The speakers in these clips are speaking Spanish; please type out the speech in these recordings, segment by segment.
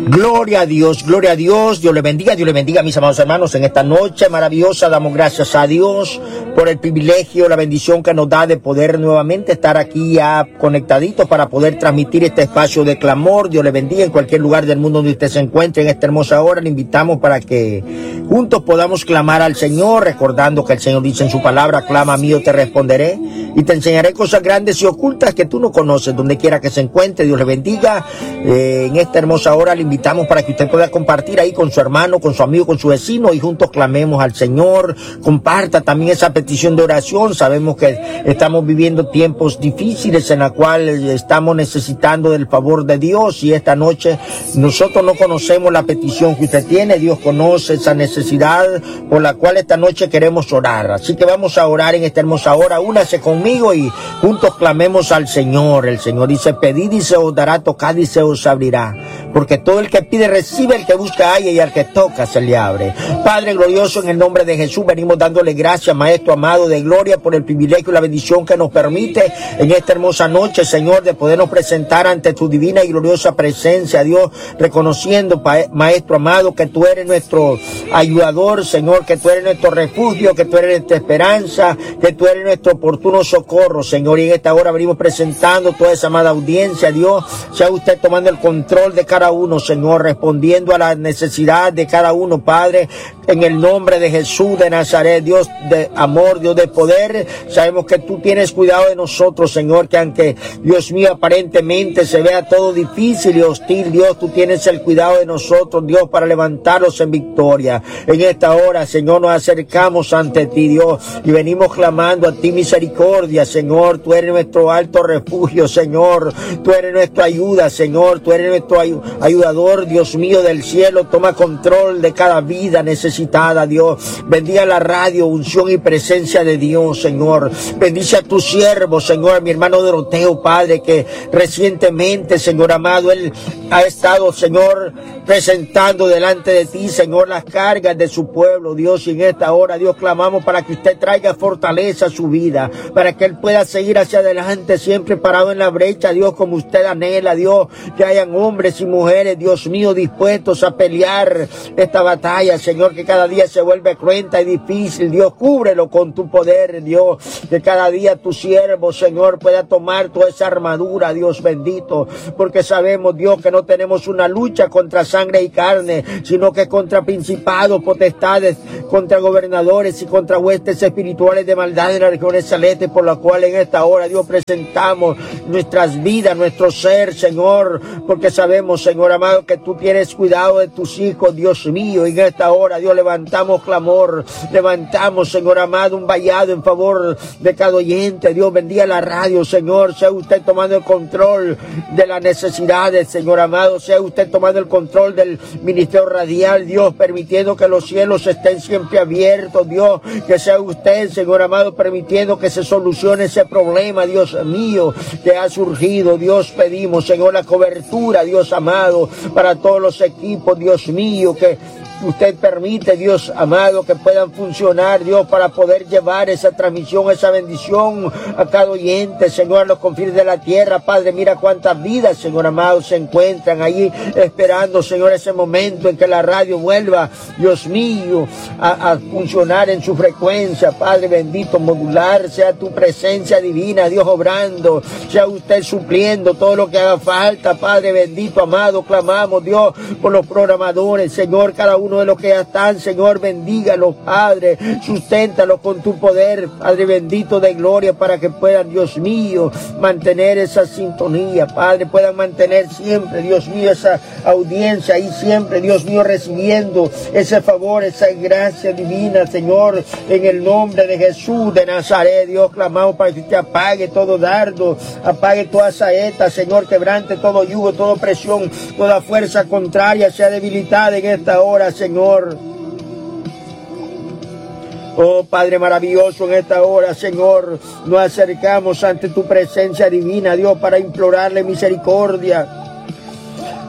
Gloria a Dios, Dios le bendiga mis amados hermanos en esta noche maravillosa. Damos gracias a Dios por el privilegio, la bendición que nos da de poder nuevamente estar aquí ya conectaditos para poder transmitir este espacio de clamor. Dios le bendiga en cualquier lugar del mundo donde usted se encuentre en esta hermosa hora. Le invitamos para que juntos podamos clamar al Señor, recordando que el Señor dice en su palabra: clama a mí, yo te responderé y te enseñaré cosas grandes y ocultas que tú no conoces. Donde quiera que se encuentre, Dios le bendiga. En esta hermosa hora le invitamos para que usted pueda compartir ahí con su hermano, con su amigo, con su vecino, y juntos clamemos al Señor. Comparta también esa petición de oración. Sabemos que estamos viviendo tiempos difíciles en la cual estamos necesitando del favor de Dios, y esta noche nosotros no conocemos la petición que usted tiene. Dios conoce esa necesidad por la cual esta noche queremos orar. Así que vamos a orar en esta hermosa hora. Únase conmigo y juntos clamemos al Señor. El Señor dice: pedid y se os dará, tocad y se os abrirá. Porque todo el que pide recibe, el que busca halla, y al que toca se le abre. Padre glorioso, en el nombre de Jesús venimos dándole gracias, Maestro amado de gloria, por el privilegio y la bendición que nos permite en esta hermosa noche, Señor, de podernos presentar ante tu divina y gloriosa presencia, Dios, reconociendo, Maestro amado, que tú eres nuestro ayudador, Señor, que tú eres nuestro refugio, que tú eres nuestra esperanza, que tú eres nuestro oportuno socorro, Señor. Y en esta hora venimos presentando toda esa amada audiencia, Dios. Sea usted tomando el control de cada uno, Señor, respondiendo a la necesidad de cada uno, Padre, en el nombre de Jesús de Nazaret. Dios de amor, Dios de poder, sabemos que tú tienes cuidado de nosotros, Señor, que aunque, Dios mío, aparentemente se vea todo difícil y hostil, Dios, tú tienes el cuidado de nosotros, Dios, para levantarlos en victoria. En esta hora, Señor, nos acercamos ante ti, Dios, y venimos clamando a ti misericordia, Señor. Tú eres nuestro alto refugio, Señor. Tú eres nuestra ayuda, Señor. Tú eres nuestro ayudador, Dios mío del cielo. Toma control de cada vida necesitada, Dios. Bendiga la radio, unción y presencia de Dios, Señor. Bendice a tu siervo, Señor, a mi hermano Doroteo, Padre, que recientemente, Señor amado, él ha estado, Señor, presentando delante de ti, Señor, las cargas de su pueblo, Dios. Y en esta hora, Dios, clamamos para que usted traiga fortaleza a su vida, para que él pueda seguir hacia adelante, siempre parado en la brecha, Dios, como usted anhela, Dios, que hayan hombres y mujeres, Dios mío, dispuestos a pelear esta batalla, Señor, que cada día se vuelve cruenta y difícil. Dios, cúbrelo con tu poder, Dios, que cada día tu siervo, Señor, pueda tomar toda esa armadura, Dios bendito, porque sabemos, Dios, que no tenemos una lucha contra sangre y carne, sino que contra principados, potestades, contra gobernadores y contra huestes espirituales de maldad en las regiones celestes, por la cual en esta hora, Dios, presentamos nuestras vidas, nuestro ser, Señor, porque sabemos, Señor amado, que tú tienes cuidado de tus hijos, Dios mío. Y en esta hora, Dios, levantamos clamor, levantamos, Señor amado, un vallado en favor de cada oyente. Dios, bendiga la radio, Señor. Sea usted tomando el control de las necesidades, Señor amado. Sea usted tomando el control del ministerio radial, Dios, permitiendo que los cielos estén siempre abiertos, Dios. Que sea usted, Señor amado, permitiendo que se solucione ese problema, Dios mío, que ha surgido. Dios, pedimos, Señor, la cobertura, Dios amado, para todos los equipos, Dios mío, que usted permite, Dios amado, que puedan funcionar, Dios, para poder llevar esa transmisión, esa bendición a cada oyente, Señor, a los confines de la tierra. Padre, mira cuántas vidas, Señor amado, se encuentran allí esperando, Señor, ese momento en que la radio vuelva, Dios mío, a funcionar en su frecuencia. Padre bendito, modular, sea tu presencia divina, Dios, obrando, sea usted supliendo todo lo que haga falta. Padre bendito, amado, clamamos, Dios, por los programadores, Señor, cada uno de los que ya están, Señor, bendígalos, Padre, susténtalos con tu poder, Padre bendito de gloria, para que puedan, Dios mío, mantener esa sintonía, Padre, puedan mantener siempre, Dios mío, esa audiencia ahí siempre, Dios mío, recibiendo ese favor, esa gracia divina, Señor, en el nombre de Jesús de Nazaret. Dios, clamamos para que usted apague todo dardo, apague toda saeta, Señor, quebrante todo yugo, toda presión, toda fuerza contraria sea debilitada en esta hora, Señor. Oh Padre maravilloso, en esta hora, Señor, nos acercamos ante tu presencia divina, Dios, para implorarle misericordia.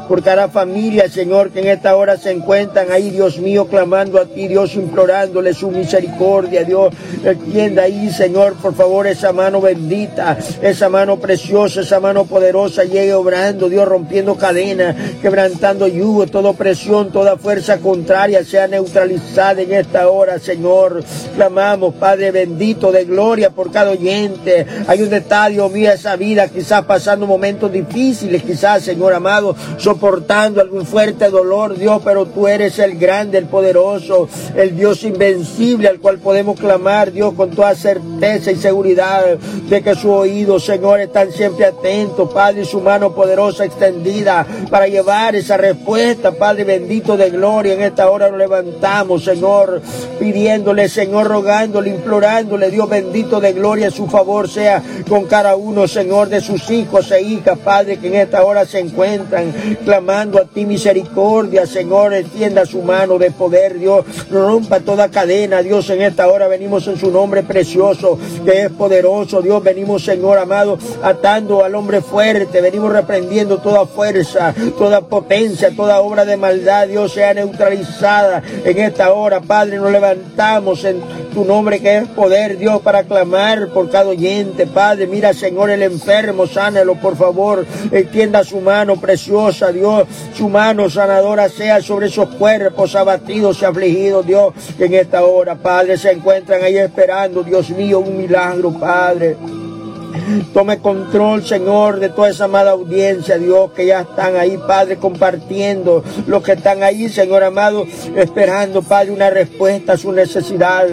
por cada familia, Señor, que en esta hora se encuentran ahí, Dios mío, clamando a ti, Dios, implorándole su misericordia, Dios. Extienda ahí, Señor, por favor, esa mano bendita, esa mano preciosa, esa mano poderosa, llegue obrando, Dios, rompiendo cadenas, quebrantando yugo, toda opresión, toda fuerza contraria sea neutralizada en esta hora, Señor. Clamamos, Padre bendito, de gloria por cada oyente. Hay un está, Dios mío, esa vida, quizás pasando momentos difíciles, quizás, Señor amado, soportando algún fuerte dolor, Dios, pero tú eres el grande, el poderoso, el Dios invencible al cual podemos clamar, Dios, con toda certeza y seguridad de que sus oídos, Señor, están siempre atentos, Padre, y su mano poderosa extendida para llevar esa respuesta, Padre bendito de gloria. En esta hora nos levantamos, Señor, pidiéndole, Señor, rogándole, implorándole, Dios bendito de gloria, su favor sea con cada uno, Señor, de sus hijos e hijas, Padre, que en esta hora se encuentran clamando a ti misericordia, Señor. Extienda su mano de poder, Dios, rompa toda cadena, Dios. En esta hora venimos en su nombre precioso, que es poderoso, Dios. Venimos, Señor amado, atando al hombre fuerte, venimos reprendiendo toda fuerza, toda potencia, toda obra de maldad, Dios, sea neutralizada en esta hora, Padre. Nos levantamos en tu nombre, que es poder, Dios, para clamar por cada oyente, Padre. Mira, Señor, el enfermo, sánalo, por favor. Extienda su mano preciosa, Dios. Su mano sanadora sea sobre esos cuerpos abatidos y afligidos, Dios, que en esta hora, Padre, se encuentran ahí esperando, Dios mío, un milagro, Padre. Tome control, Señor, de toda esa amada audiencia, Dios, que ya están ahí, Padre, compartiendo. Los que están ahí, Señor amado, esperando, Padre, una respuesta a su necesidad.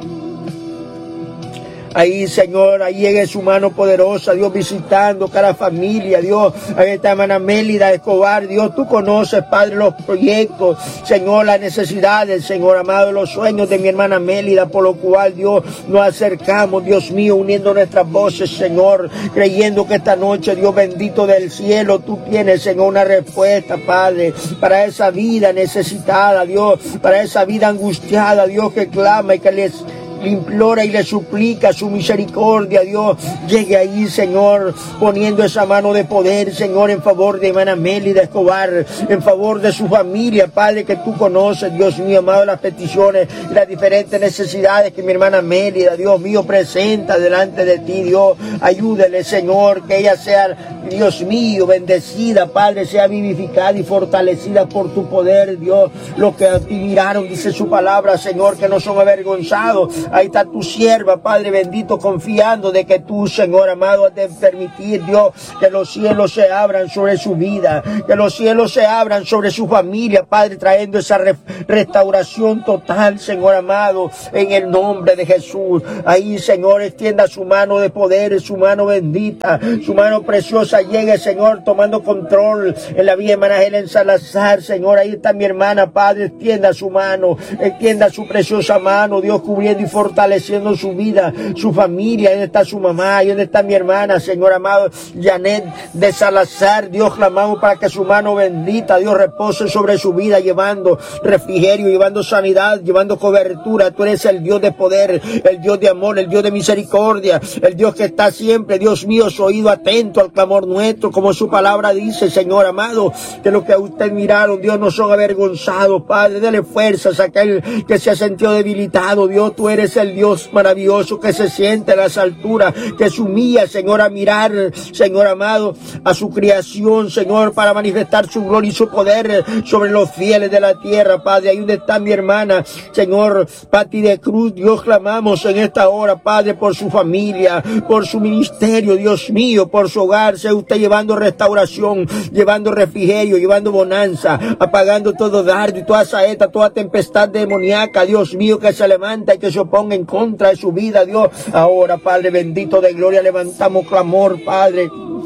Ahí, Señor, ahí llegue su mano poderosa, Dios, visitando cada familia, Dios. Ahí está hermana Mélida Escobar, Dios, tú conoces, Padre, los proyectos, Señor, las necesidades, Señor amado, los sueños de mi hermana Mélida, por lo cual, Dios, nos acercamos, Dios mío, uniendo nuestras voces, Señor, creyendo que esta noche, Dios bendito del cielo, tú tienes, Señor, una respuesta, Padre, para esa vida necesitada, Dios, para esa vida angustiada, Dios, que clama y que le implora y le suplica su misericordia, Dios. Llegue ahí, Señor, poniendo esa mano de poder, Señor, en favor de hermana Mélida Escobar, en favor de su familia, Padre, que tú conoces, Dios mío, amado, las peticiones, las diferentes necesidades que mi hermana Mélida, Dios mío, presenta delante de ti, Dios. Ayúdele, Señor, que ella sea, Dios mío, bendecida, Padre, sea vivificada y fortalecida por tu poder, Dios. Los que a ti miraron, dice su palabra, Señor, que no son avergonzados. Ahí está tu sierva, Padre bendito, confiando de que tú, Señor amado, has de permitir, Dios, que los cielos se abran sobre su vida, que los cielos se abran sobre su familia, Padre, trayendo esa restauración total, Señor amado, en el nombre de Jesús. Ahí, Señor, extienda su mano de poder, su mano bendita, su mano preciosa, llegue, Señor, tomando control en la vida de hermana Helen Salazar, Señor. Ahí está mi hermana, Padre, extienda su mano, extienda su preciosa mano, Dios, cubriendo y fortaleciendo su vida, su familia. Ahí está su mamá, ahí donde está mi hermana, Señor amado, Janet de Salazar. Dios, clamamos para que su mano bendita, Dios, repose sobre su vida, llevando refrigerio, llevando sanidad, llevando cobertura. Tú eres el Dios de poder, el Dios de amor, el Dios de misericordia, el Dios que está siempre, Dios mío, su oído atento al clamor nuestro, como su palabra dice, Señor amado, que los que a usted miraron, Dios, no son avergonzados, Padre. Dele fuerzas a aquel que se ha sentido debilitado, Dios. Tú eres el Dios maravilloso que se siente a las alturas, que se humilla, Señor, a mirar, Señor amado, a su creación, Señor, para manifestar su gloria y su poder sobre los fieles de la tierra, Padre. Ahí donde está mi hermana, Señor, Pati de Cruz, Dios, clamamos en esta hora, Padre, por su familia, por su ministerio, Dios mío, por su hogar. Sea usted llevando restauración, llevando refrigerio, llevando bonanza, apagando todo dardo y toda saeta, toda tempestad demoníaca, Dios mío, que se levanta y que se oponga en contra de su vida, Dios. Ahora, Padre bendito de gloria, levantamos clamor, Padre.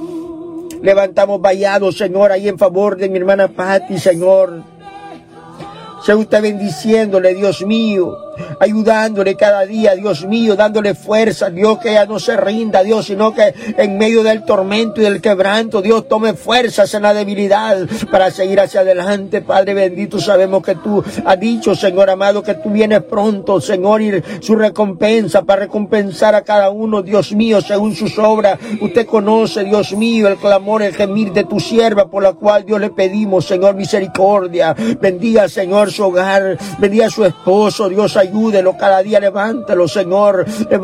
Levantamos vallados, Señor, ahí en favor de mi hermana Pati, Señor. Sea usted bendiciéndole, Dios mío. ayudándole cada día, Dios mío, dándole fuerza, Dios, que ella no se rinda, Dios, sino que en medio del tormento y del quebranto, Dios, tome fuerzas en la debilidad para seguir hacia adelante. Padre bendito, sabemos que tú has dicho, Señor amado, que tú vienes pronto, Señor, y su recompensa para recompensar a cada uno, Dios mío, según sus obras. Usted conoce, Dios mío, el clamor, el gemir de tu sierva, por la cual, Dios, le pedimos, Señor, misericordia. Bendiga, Señor, su hogar, bendiga a su esposo, Dios, ayúdelo cada día, levántelo, Señor,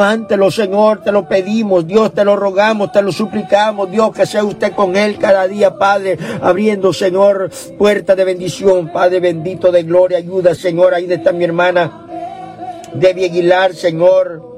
te lo pedimos, Dios, te lo rogamos, te lo suplicamos, Dios, que sea usted con él cada día, Padre, abriendo, Señor, puertas de bendición, Padre bendito de gloria, ayuda, Señor, ahí está mi hermana Debbie Aguilar, Señor.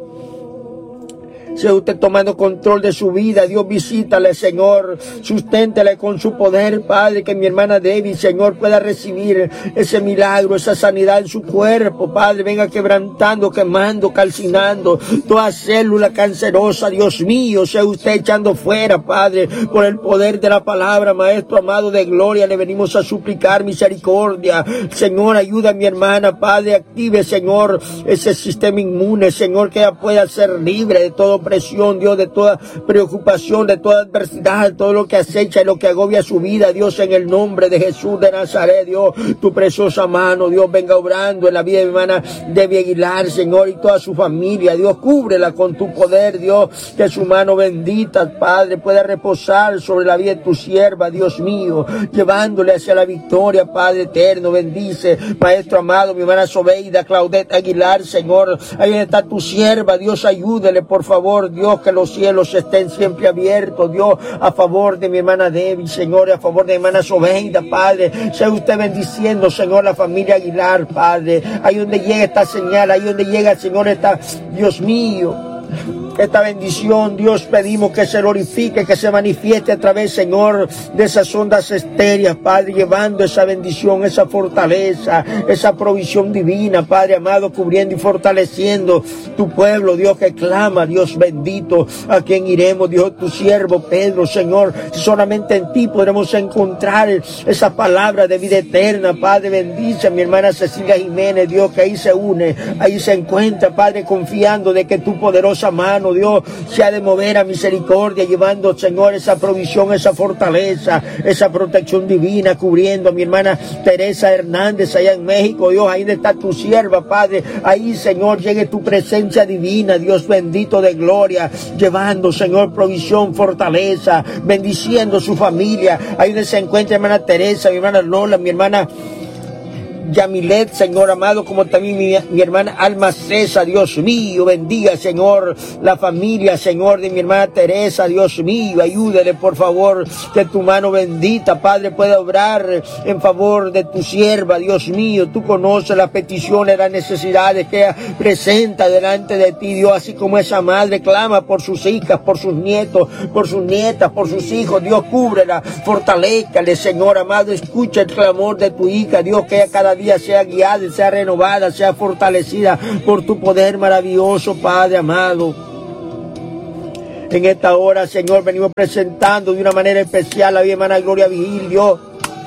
Sea usted tomando control de su vida, Dios, visítale, Señor, susténtale con su poder, Padre, que mi hermana Debbie, Señor, pueda recibir ese milagro, esa sanidad en su cuerpo, Padre, venga quebrantando, quemando, calcinando toda célula cancerosa, Dios mío, sea usted echando fuera, Padre, por el poder de la palabra, Maestro amado de gloria, le venimos a suplicar misericordia, Señor, ayuda a mi hermana, Padre, active, Señor, ese sistema inmune, Señor, que ella pueda ser libre de todo presión, Dios, de toda preocupación, de toda adversidad, todo lo que acecha y lo que agobia su vida, Dios, en el nombre de Jesús de Nazaret, Dios, tu preciosa mano, Dios, venga obrando en la vida de mi hermana Debbie Aguilar, Señor, y toda su familia, Dios, cúbrela con tu poder, Dios, que su mano bendita, Padre, pueda reposar sobre la vida de tu sierva, Dios mío, llevándole hacia la victoria, Padre eterno, bendice, Maestro amado, mi hermana Sobeida, Claudette Aguilar, Señor, ahí está tu sierva, Dios, ayúdele, por favor, Dios, que los cielos estén siempre abiertos, Dios, a favor de mi hermana Debbie, Señor, y a favor de mi hermana Sobeida, Padre, sea usted bendiciendo, Señor, la familia Aguilar, Padre, ahí donde llega esta señal, ahí donde llega, Señor, esta, Dios mío, esta bendición, Dios, pedimos que se glorifique, que se manifieste a través, Señor, de esas ondas estéreas, Padre, llevando esa bendición, esa fortaleza, esa provisión divina, Padre amado, cubriendo y fortaleciendo tu pueblo, Dios, que clama, Dios bendito, a quien iremos, Dios, tu siervo Pedro, Señor, solamente en ti podremos encontrar esa palabra de vida eterna, Padre, bendice a mi hermana Cecilia Jiménez, Dios, que ahí se une, ahí se encuentra, Padre, confiando de que tu poderosa mano, Dios, se ha de mover a misericordia, llevando, Señor, esa provisión, esa fortaleza, esa protección divina, cubriendo a mi hermana Teresa Hernández allá en México, Dios, ahí está tu sierva, Padre, ahí, Señor, llegue tu presencia divina, Dios bendito de gloria, llevando, Señor, provisión, fortaleza, bendiciendo su familia, ahí donde se encuentra mi hermana Teresa, mi hermana Lola, mi hermana Yamilet, Señor amado, como también mi hermana Alma César, Dios mío, bendiga, Señor, la familia, Señor, de mi hermana Teresa, Dios mío, ayúdele, por favor, que tu mano bendita, Padre, pueda obrar en favor de tu sierva, Dios mío, tú conoces las peticiones, las necesidades que ella presenta delante de ti, Dios, así como esa madre clama por sus hijas, por sus nietos, por sus nietas, por sus hijos, Dios, cúbrela, fortalézcale, Señor amado, escucha el clamor de tu hija, Dios, que ella cada día sea guiada, sea renovada, sea fortalecida por tu poder maravilloso, Padre amado. En esta hora, Señor, venimos presentando de una manera especial a mi hermana Gloria Vigil, Dios.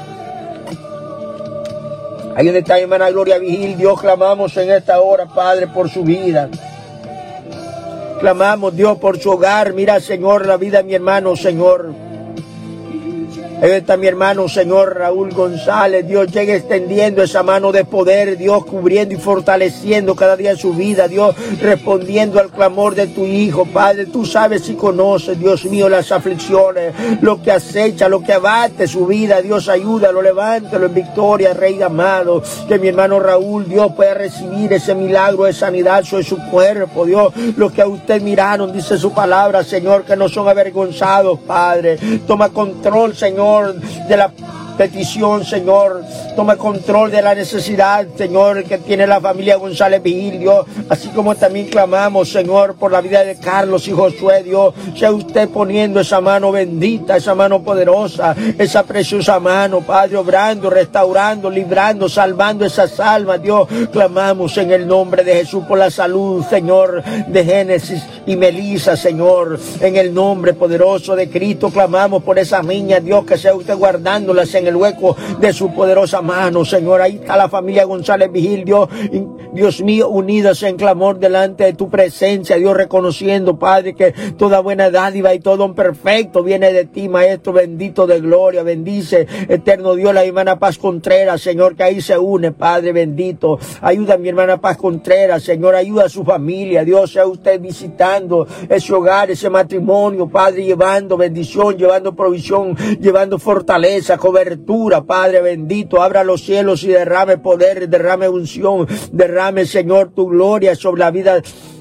Ahí donde está mi hermana Gloria Vigil, Dios, clamamos en esta hora, Padre, por su vida. Clamamos, Dios, por su hogar. Mira, Señor, la vida de mi hermano, Señor. Ahí está mi hermano, Señor Raúl González. Dios, llegue extendiendo esa mano de poder, Dios, cubriendo y fortaleciendo cada día su vida, Dios, respondiendo al clamor de tu Hijo, Padre. Tú sabes y conoces, Dios mío, las aflicciones, lo que acecha, lo que abate su vida. Dios, ayúdalo, levántalo en victoria, Rey amado. Que mi hermano Raúl, Dios, pueda recibir ese milagro de sanidad sobre su cuerpo, Dios. Los que a usted miraron, dice su palabra, Señor, que no son avergonzados, Padre. Toma control, Señor, de la petición, Señor, toma control de la necesidad, Señor, que tiene la familia González Vigil, Dios, así como también clamamos, Señor, por la vida de Carlos y Josué, Dios, sea usted poniendo esa mano bendita, esa mano poderosa, esa preciosa mano, Padre, obrando, restaurando, librando, salvando esas almas, Dios, clamamos en el nombre de Jesús por la salud, Señor, de Génesis y Melissa, Señor, en el nombre poderoso de Cristo, clamamos por esas niñas, Dios, que sea usted guardándolas en en el hueco de su poderosa mano, Señor. Ahí está la familia González Vigil, Dios mío, unidas en clamor delante de tu presencia, Dios, reconociendo, Padre, que toda buena dádiva y todo perfecto viene de ti, Maestro bendito de gloria. Bendice, eterno Dios, la hermana Paz Contreras, Señor, que ahí se une, Padre bendito. Ayuda a mi hermana Paz Contreras, Señor, ayuda a su familia, Dios, sea usted visitando ese hogar, ese matrimonio, Padre, llevando bendición, llevando provisión, llevando fortaleza, cobertura, Padre bendito. Abra los cielos y derrame poder, derrame unción, derrame, Señor, tu gloria sobre la vida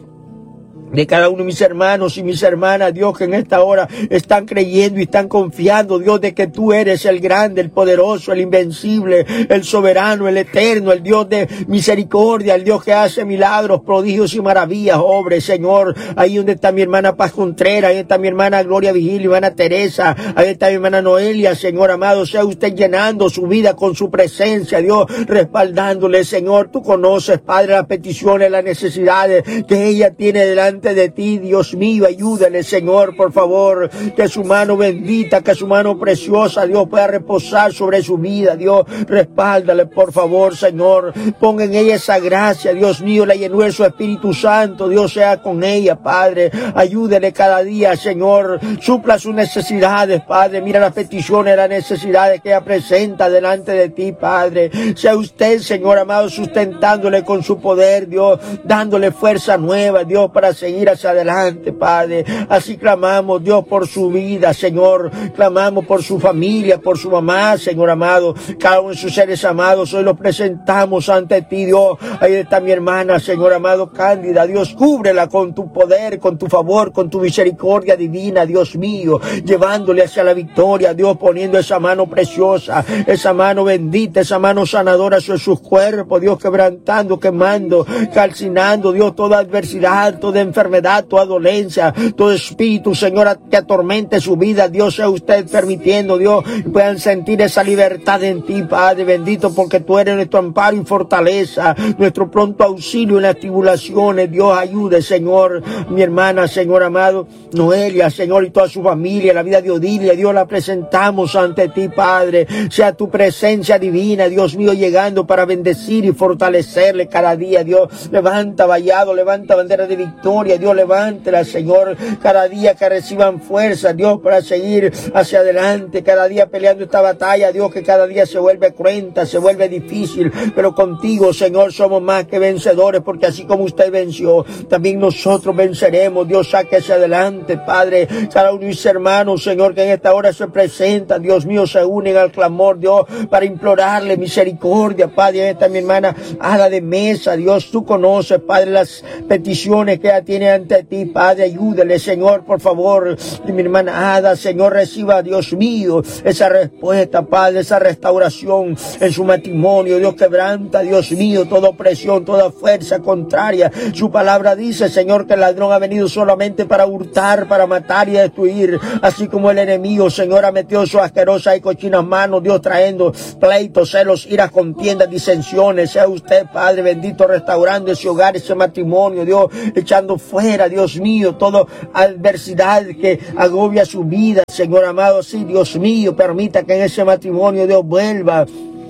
de cada uno de mis hermanos y mis hermanas, Dios, que en esta hora están creyendo y están confiando, Dios, de que tú eres el grande, el poderoso, el invencible, el soberano, el eterno, el Dios de misericordia, el Dios que hace milagros, prodigios y maravillas, obres, Señor. Ahí donde está mi hermana Paz Contreras, ahí está mi hermana Gloria Vigil, mi hermana Teresa, ahí está mi hermana Noelia, Señor amado, sea usted llenando su vida con su presencia, Dios, respaldándole, Señor. Tú conoces, Padre, las peticiones, las necesidades que ella tiene delante de ti, Dios mío. Ayúdale, Señor, por favor, que su mano bendita, que su mano preciosa, Dios, pueda reposar sobre su vida, Dios. Respáldale, por favor, Señor. Ponga en ella esa gracia, Dios mío, la llenura de su Espíritu Santo, Dios, sea con ella, Padre. Ayúdele cada día, Señor. Supla sus necesidades, Padre. Mira las peticiones, las necesidades que ella presenta delante de ti, Padre. Sea usted, Señor amado, sustentándole con su poder, Dios, dándole fuerza nueva, Dios, para seguir hacia adelante, Padre. Así clamamos, Dios, por su vida, Señor. Clamamos por su familia, por su mamá, Señor amado. Cada uno de sus seres amados, hoy los presentamos ante ti, Dios. Ahí está mi hermana, Señor amado, Cándida. Dios, cúbrela con tu poder, con tu favor, con tu misericordia divina, Dios mío. Llevándole hacia la victoria, Dios, poniendo esa mano preciosa, esa mano bendita, esa mano sanadora sobre sus cuerpos, Dios, quebrantando, quemando, calcinando, Dios, toda adversidad, toda enfermedad, toda dolencia, todo espíritu, Señor, que atormente su vida, Dios, sea usted permitiendo, Dios, puedan sentir esa libertad en ti, Padre bendito, porque tú eres nuestro amparo y fortaleza, nuestro pronto auxilio en las tribulaciones. Dios, ayude, Señor, mi hermana, Señor amado, Noelia, Señor, y toda su familia, la vida de Odilia, Dios, la presentamos ante ti, Padre. Sea tu presencia divina, Dios mío, llegando para bendecir y fortalecerle cada día, Dios. Levanta vallado, levanta bandera de victoria, Dios, levántela, Señor, cada día que reciban fuerza, Dios, para seguir hacia adelante, cada día peleando esta batalla, Dios, que cada día se vuelve cruenta, se vuelve difícil, pero contigo, Señor, somos más que vencedores, porque así como usted venció, también nosotros venceremos. Dios, saque hacia adelante, Padre, cada uno de mis hermanos, Señor, que en esta hora se presentan, Dios mío, se unen al clamor, Dios, para implorarle misericordia, Padre. Ahí está mi hermana Ada de Mesa, Dios, tú conoces, Padre, las peticiones que ella tiene ante ti, Padre. Ayúdele, Señor, por favor. Y mi hermana Ada, Señor, reciba, Dios mío, esa respuesta, Padre, esa restauración en su matrimonio. Dios, quebranta, Dios mío, toda opresión, toda fuerza contraria. Su palabra dice, Señor, que el ladrón ha venido solamente para hurtar, para matar y destruir, así como el enemigo, Señor, ha metido sus asquerosas y cochinas manos, Dios, trayendo pleitos, celos, iras, contiendas, disensiones. Sea usted, Padre bendito, restaurando ese hogar, ese matrimonio, Dios, echando fuera, Dios mío, toda adversidad que agobia su vida, Señor amado. Sí, Dios mío, permita que en ese matrimonio, Dios, vuelva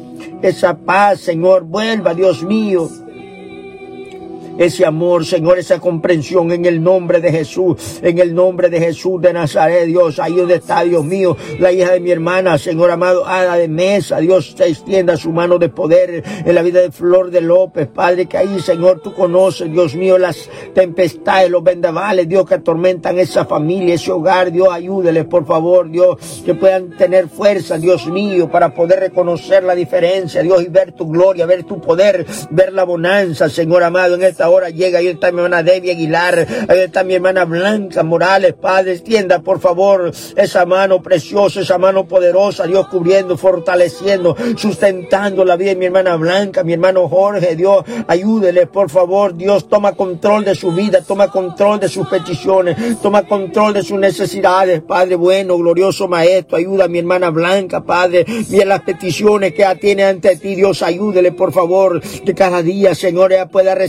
esa paz, Señor, vuelva, Dios mío, ese amor, Señor, esa comprensión, en el nombre de Jesús, en el nombre de Jesús de Nazaret, Dios. Ahí donde está, Dios mío, la hija de mi hermana, Señor amado, Ada de Mesa, Dios, te extienda su mano de poder en la vida de Flor de López, Padre, que ahí, Señor, tú conoces, Dios mío, las tempestades, los vendavales, Dios, que atormentan esa familia, ese hogar. Dios, ayúdeles, por favor, Dios, que puedan tener fuerza, Dios mío, para poder reconocer la diferencia, Dios, y ver tu gloria, ver tu poder, ver la bonanza, Señor amado. En esta hora llega, ahí está mi hermana Debbie Aguilar, ahí está mi hermana Blanca Morales, Padre, extienda, por favor, esa mano preciosa, esa mano poderosa, Dios, cubriendo, fortaleciendo, sustentando la vida de mi hermana Blanca, mi hermano Jorge. Dios, ayúdele, por favor, Dios, toma control de su vida, toma control de sus peticiones, toma control de sus necesidades, Padre bueno, glorioso Maestro. Ayuda a mi hermana Blanca, Padre, mira las peticiones que ella tiene ante ti, Dios, ayúdele, por favor, que cada día, Señor, ella pueda recibir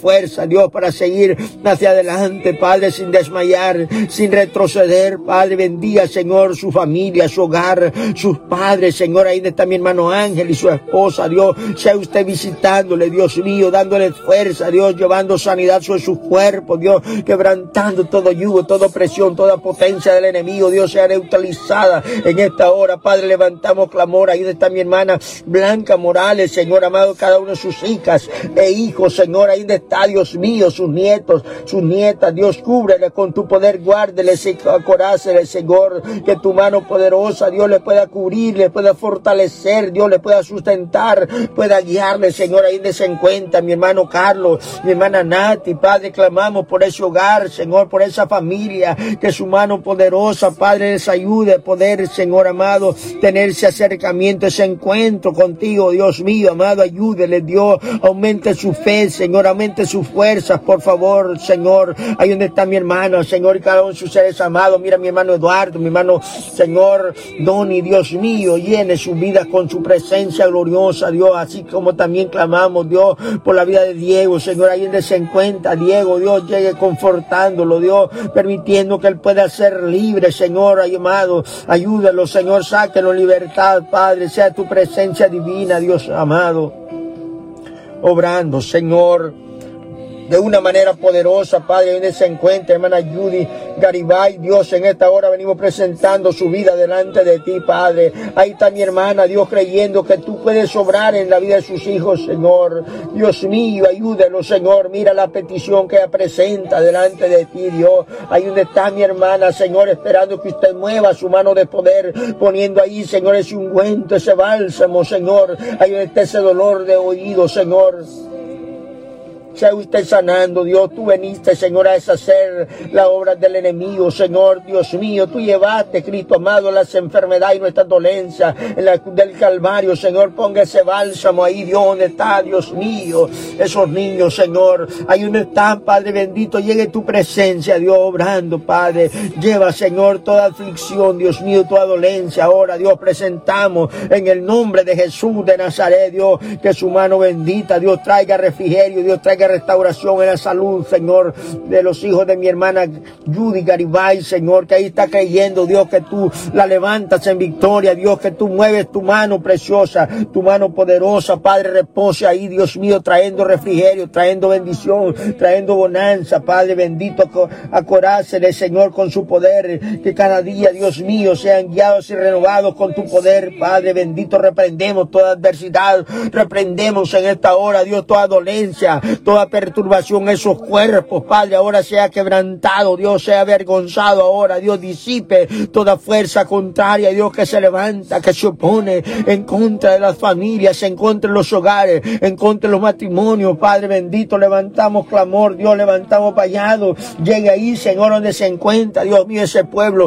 fuerza, Dios, para seguir hacia adelante, Padre, sin desmayar, sin retroceder, Padre. Bendiga, Señor, su familia, su hogar, sus padres, Señor. Ahí está mi hermano Ángel y su esposa, Dios. Sea usted visitándole, Dios mío, dándole fuerza, Dios, llevando sanidad sobre su cuerpo, Dios, quebrantando todo yugo, toda presión, toda potencia del enemigo, Dios, sea neutralizada en esta hora, Padre. Levantamos clamor. Ahí está mi hermana Blanca Morales, Señor amado, cada una de sus hijas e hijos, Señor. Ahí está, Dios mío, sus nietos, sus nietas, Dios, cúbrele con tu poder, guárdele, acorácele, Señor, que tu mano poderosa, Dios, le pueda cubrir, le pueda fortalecer, Dios, le pueda sustentar, pueda guiarle, Señor. Ahí donde se encuentra mi hermano Carlos, mi hermana Nati, Padre, clamamos por ese hogar, Señor, por esa familia, que su mano poderosa, Padre, les ayude a poder, Señor amado, tener ese acercamiento, ese encuentro contigo, Dios mío, amado. Ayúdele, Dios, aumente su fe, Señor, aumente sus fuerzas, por favor, Señor. Ahí donde está mi hermano, Señor, y cada uno de sus seres amados. Mira mi hermano Eduardo, mi hermano, Señor, Donny, Dios mío, llene su vida con su presencia gloriosa, Dios, así como también clamamos, Dios, por la vida de Diego, Señor. Ahí donde se encuentra Diego, Dios, llegue confortándolo, Dios, permitiendo que él pueda ser libre, Señor, amado. Ayúdalo, Señor, sáquelo en libertad, Padre. Sea tu presencia divina, Dios amado, obrando, Señor, de una manera poderosa, Padre. Donde se encuentra hermana Judy Garibay, Dios, en esta hora venimos presentando su vida delante de ti, Padre. Ahí está mi hermana, Dios, creyendo que tú puedes obrar en la vida de sus hijos, Señor. Dios mío, ayúdalo, Señor. Mira la petición que ella presenta delante de ti, Dios. Ahí donde está mi hermana, Señor, esperando que usted mueva su mano de poder, poniendo ahí, Señor, ese ungüento, ese bálsamo, Señor. Ahí donde está ese dolor de oído, Señor. Sea usted sanando, Dios. Tú veniste, Señor, a deshacer la obra del enemigo, Señor. Dios mío, tú llevaste, Cristo amado, las enfermedades y nuestras dolencias en la cruz del Calvario, Señor. Ponga ese bálsamo ahí, Dios, donde está, Dios mío, esos niños, Señor. Ahí donde están, Padre bendito, llegue tu presencia, Dios, obrando, Padre. Lleva, Señor, toda aflicción, Dios mío, toda dolencia. Ahora, Dios, presentamos en el nombre de Jesús de Nazaret, Dios, que su mano bendita, Dios, traiga refrigerio, Dios, traiga restauración en la salud, Señor, de los hijos de mi hermana Judy Garibay, Señor, que ahí está creyendo, Dios, que tú la levantas en victoria, Dios, que tú mueves tu mano preciosa, tu mano poderosa, Padre, repose ahí, Dios mío, trayendo refrigerio, trayendo bendición, trayendo bonanza, Padre bendito, acorácele, Señor, con su poder, que cada día, Dios mío, sean guiados y renovados con tu poder, Padre bendito. Reprendemos toda adversidad, reprendemos en esta hora, Dios, toda dolencia, toda perturbación en esos cuerpos, Padre, ahora sea quebrantado, Dios, sea avergonzado ahora, Dios, disipe toda fuerza contraria, Dios, que se levanta, que se opone en contra de las familias, en contra de los hogares, en contra de los matrimonios, Padre bendito. Levantamos clamor, Dios, levantamos vallado. Llegue ahí, Señor, donde se encuentra, Dios mío, ese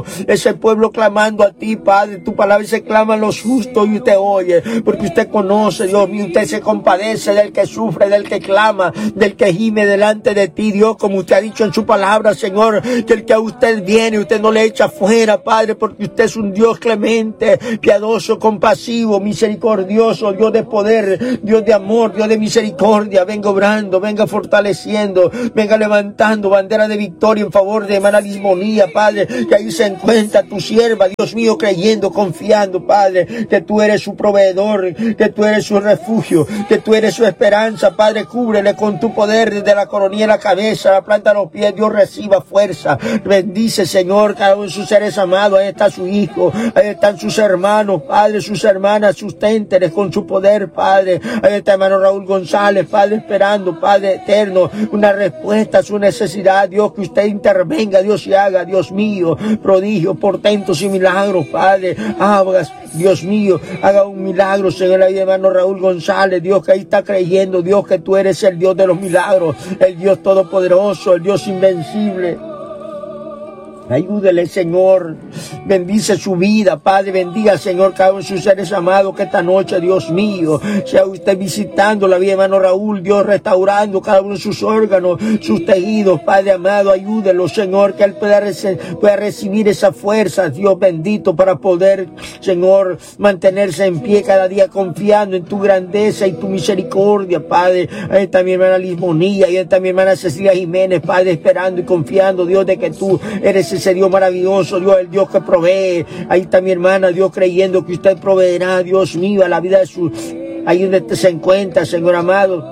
pueblo clamando a ti, Padre. Tu palabra se claman los justos y usted oye, porque usted conoce, Dios mío, usted se compadece del que sufre, del que clama, del que gime delante de ti, Dios, como usted ha dicho en su palabra, Señor, que el que a usted viene, usted no le echa fuera, Padre, porque usted es un Dios clemente, piadoso, compasivo, misericordioso, Dios de poder, Dios de amor, Dios de misericordia. Venga obrando, venga fortaleciendo, venga levantando bandera de victoria en favor de hermana Lismonía, Padre, que ahí se encuentra tu sierva, Dios mío, creyendo, confiando, Padre, que tú eres su proveedor, que tú eres su refugio, que tú eres su esperanza, Padre. Cúbrele con tu poder desde la coronilla a la cabeza, la planta de los pies, Dios, reciba fuerza. Bendice, Señor, cada uno de sus seres amados. Ahí está su hijo, ahí están sus hermanos, Padre, sus hermanas, susténteles con su poder, Padre. Ahí está hermano Raúl González, Padre, esperando, Padre eterno, una respuesta a su necesidad, Dios, que usted intervenga, Dios, y haga, Dios mío, prodigios, portentos y milagros, Padre. Hagas, Dios mío, haga un milagro, Señor, ahí hermano Raúl González, Dios, que ahí está creyendo, Dios, que tú eres el Dios de los milagros, el Dios todopoderoso, el Dios invencible. Ayúdele, Señor. Bendice su vida, Padre. Bendiga, Señor, cada uno de sus seres amados que esta noche, Dios mío, sea usted visitando la vida de hermano Raúl, Dios, restaurando cada uno de sus órganos, sus tejidos, Padre amado. Ayúdelo, Señor, que él pueda recibir esa fuerza, Dios bendito, para poder, Señor, mantenerse en pie cada día confiando en tu grandeza y tu misericordia, Padre. Ahí está mi hermana Lismonía, ahí está mi hermana Cecilia Jiménez, Padre, esperando y confiando, Dios, de que tú eres ese Dios maravilloso, Dios, el Dios que provee. Ahí está mi hermana, Dios, creyendo que usted proveerá, Dios mío, a la vida de su... Ahí donde se encuentra, Señor amado.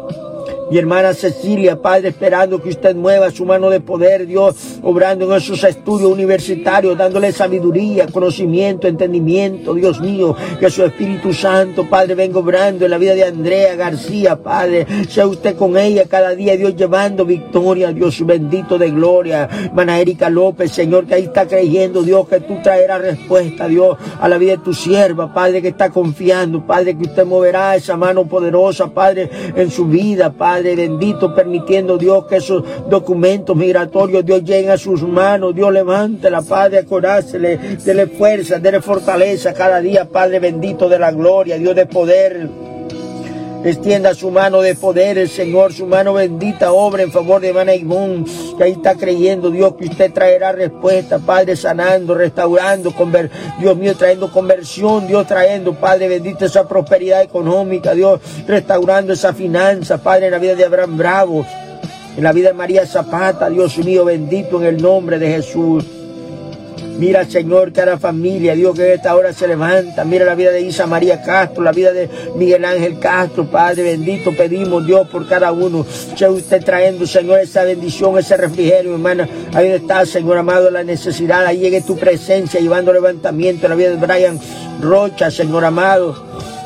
Mi hermana Cecilia, Padre, esperando que usted mueva su mano de poder, Dios, obrando en esos estudios universitarios, dándole sabiduría, conocimiento, entendimiento, Dios mío, que su Espíritu Santo, Padre, venga obrando en la vida de Andrea García, Padre, sea usted con ella cada día, Dios, llevando victoria, Dios bendito de gloria. Hermana Erika López, Señor, que ahí está creyendo, Dios, que tú traerás respuesta, Dios, a la vida de tu sierva, Padre, que está confiando, Padre, que usted moverá esa mano poderosa, Padre, en su vida, Padre bendito, permitiendo, Dios, que esos documentos migratorios, Dios, lleguen a sus manos. Dios, levántela, Padre, acorácele, dele fuerza, dele fortaleza cada día, Padre bendito de la gloria, Dios de poder. Extienda su mano de poder, el Señor, su mano bendita, obra en favor de hermana Ivonne, que ahí está creyendo, Dios, que usted traerá respuesta, Padre, sanando, restaurando, Dios mío, trayendo conversión, Dios, trayendo, Padre bendito, esa prosperidad económica, Dios, restaurando esa finanza, Padre, en la vida de Abraham Bravo, en la vida de María Zapata, Dios mío, bendito en el nombre de Jesús. Mira, Señor, cada familia, Dios, que a esta hora se levanta. Mira la vida de Isa María Castro, la vida de Miguel Ángel Castro, Padre bendito. Pedimos, Dios, por cada uno. Sea usted trayendo, Señor, esa bendición, ese refrigerio, hermana. Ahí está, Señor amado, la necesidad. Ahí llegue tu presencia, llevando levantamiento en la vida de Brian Rocha, Señor amado.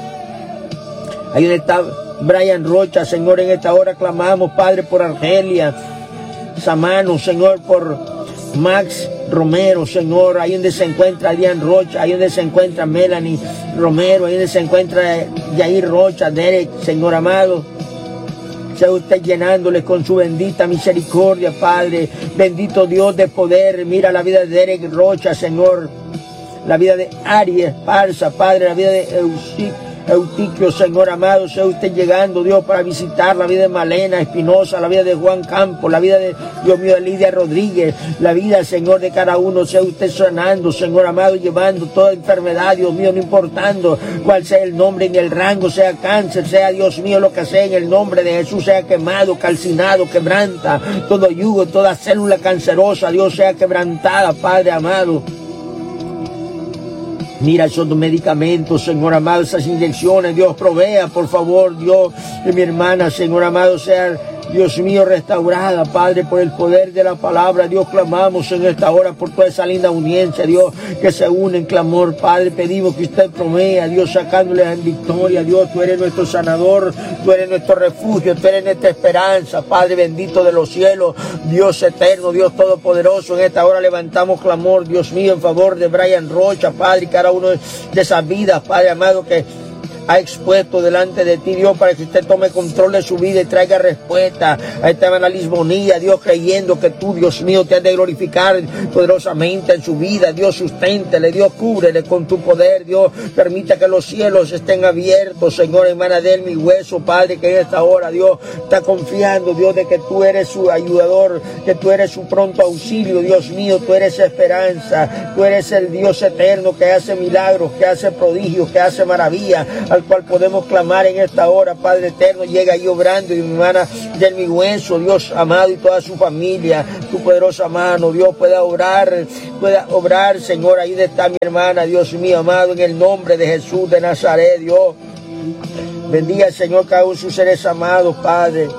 Ahí está Brian Rocha, Señor, en esta hora clamamos, Padre, por Argelia Samano, Señor, por Max Romero, Señor, ahí donde se encuentra Diane Rocha, ahí donde se encuentra Melanie Romero, ahí donde se encuentra Yair Rocha, Derek, Señor amado. Sea usted llenándole con su bendita misericordia, Padre, bendito Dios de poder. Mira la vida de Derek Rocha, Señor, la vida de Aries Parza, Padre, la vida de Eutiquio, Señor amado, sea usted llegando, Dios, para visitar la vida de Malena Espinosa, la vida de Juan Campos, la vida de, Dios mío, de Lidia Rodríguez, la vida, Señor, de cada uno, sea usted sanando, Señor amado, llevando toda enfermedad, Dios mío, no importando cuál sea el nombre ni el rango, sea cáncer, sea, Dios mío, lo que sea, en el nombre de Jesús, sea quemado, calcinado, quebranta todo yugo, toda célula cancerosa, Dios, sea quebrantada, Padre amado. Mira esos medicamentos, Señor amado, esas inyecciones, Dios, provea, por favor, Dios, que mi hermana, Señor amado, sea, Dios mío, restaurada, Padre, por el poder de la palabra. Dios, clamamos en esta hora por toda esa linda audiencia, Dios, que se une en clamor, Padre. Pedimos que usted provea, Dios, sacándoles en victoria. Dios, tú eres nuestro sanador, tú eres nuestro refugio, tú eres nuestra esperanza, Padre bendito de los cielos, Dios eterno, Dios todopoderoso. En esta hora levantamos clamor, Dios mío, en favor de Brian Rocha, Padre, y cada uno de esas vidas, Padre amado, que ha expuesto delante de ti, Dios, para que usted tome control de su vida y traiga respuesta a esta hermana Lismonía, Dios, creyendo que tú, Dios mío, te has de glorificar poderosamente en su vida. Dios, susténtele, Dios, cúbrele con tu poder, Dios, permita que los cielos estén abiertos, Señor, hermana de él, mi hueso, Padre, que en esta hora, Dios, está confiando, Dios, de que tú eres su ayudador, que tú eres su pronto auxilio, Dios mío, tú eres esperanza, tú eres el Dios eterno que hace milagros, que hace prodigios, que hace maravillas, al cual podemos clamar en esta hora, Padre eterno. Llega ahí obrando, y mi hermana del mi hueso, Dios amado, y toda su familia, tu poderosa mano, Dios, pueda obrar, Señor, ahí está mi hermana, Dios mío amado, en el nombre de Jesús de Nazaret, Dios. Bendiga, Señor, cada uno de sus seres amados, Padre.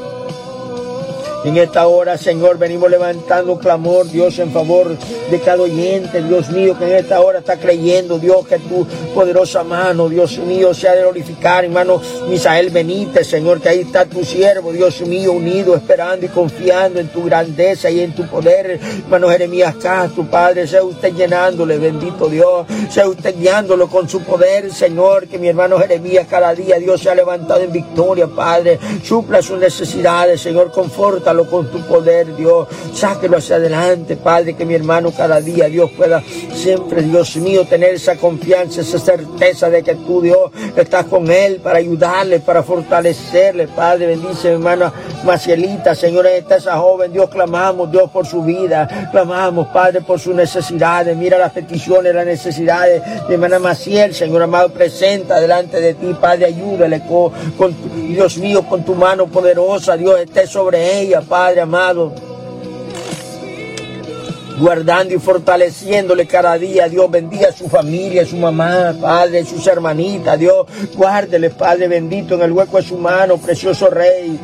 En esta hora, Señor, venimos levantando un clamor, Dios, en favor de cada oyente, Dios mío, que en esta hora está creyendo, Dios, que tu poderosa mano, Dios mío, sea de glorificar, hermano Misael Benítez, Señor, que ahí está tu siervo, Dios mío, unido, esperando y confiando en tu grandeza y en tu poder, hermano Jeremías Castro, Padre, sea usted llenándole, bendito Dios, sea usted guiándolo con su poder, Señor, que mi hermano Jeremías cada día, Dios, se ha levantado en victoria, Padre, supla sus necesidades, Señor, conforta sustentalo con tu poder, Dios. Sáquelo hacia adelante, Padre, que mi hermano cada día, Dios, pueda siempre, Dios mío, tener esa confianza, esa certeza de que tú, Dios, estás con él para ayudarle, para fortalecerle, Padre. Bendice, mi hermana Macielita, Señor, está esa joven, Dios, clamamos, Dios, por su vida, clamamos, Padre, por sus necesidades. Mira las peticiones, las necesidades de mi hermana Maciel, Señor amado, presenta delante de ti, Padre, ayúdale con Dios mío, con tu mano poderosa, Dios, esté sobre ella, Padre amado, guardando y fortaleciéndole cada día. Dios, bendiga a su familia, su mamá, Padre, sus hermanitas, Dios, guárdele, Padre bendito, en el hueco de su mano, precioso Rey.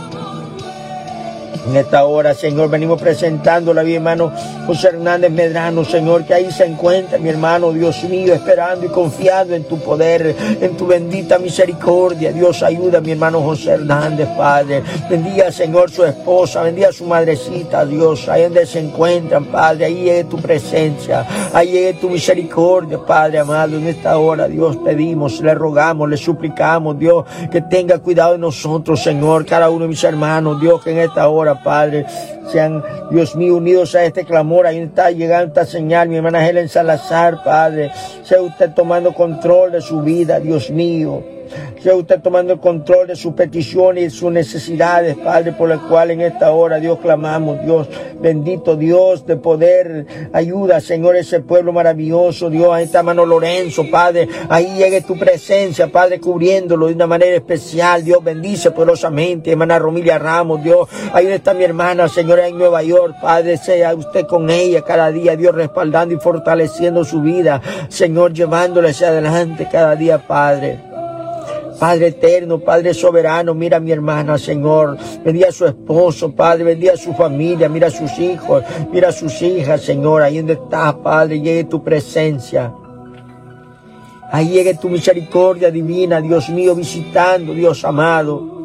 En esta hora, Señor, venimos presentándola a mi hermano José Hernández Medrano, Señor, que ahí se encuentra, mi hermano, Dios mío, esperando y confiando en tu poder, en tu bendita misericordia. Dios, ayuda a mi hermano José Hernández, Padre. Bendiga, Señor, su esposa, bendiga a su madrecita, Dios, ahí donde se encuentran, Padre, ahí llegue tu presencia, ahí llegue tu misericordia, Padre amado. En esta hora, Dios, pedimos, le rogamos, le suplicamos, Dios, que tenga cuidado de nosotros, Señor, cada uno de mis hermanos, Dios, que en esta hora, Padre, sean, Dios mío, unidos a este clamor. Ahí está llegando esta señal, mi hermana Helen Salazar, Padre. Sea usted tomando control de su vida, Dios mío. Sea usted tomando el control de sus peticiones y sus necesidades, Padre, por las cuales en esta hora, Dios, clamamos, Dios, bendito Dios de poder, ayuda, Señor, ese pueblo maravilloso, Dios, ahí está hermano Lorenzo, Padre, ahí llegue tu presencia, Padre, cubriéndolo de una manera especial, Dios, bendice poderosamente, hermana Romilia Ramos, Dios, ahí está mi hermana, Señor, en Nueva York, Padre, sea usted con ella cada día, Dios, respaldando y fortaleciendo su vida, Señor, llevándole hacia adelante cada día, Padre. Padre eterno, Padre soberano, mira a mi hermana, Señor, bendiga a su esposo, Padre, bendiga a su familia, mira a sus hijos, mira a sus hijas, Señor, ahí donde estás, Padre, llegue tu presencia, ahí llegue tu misericordia divina, Dios mío, visitando, Dios amado,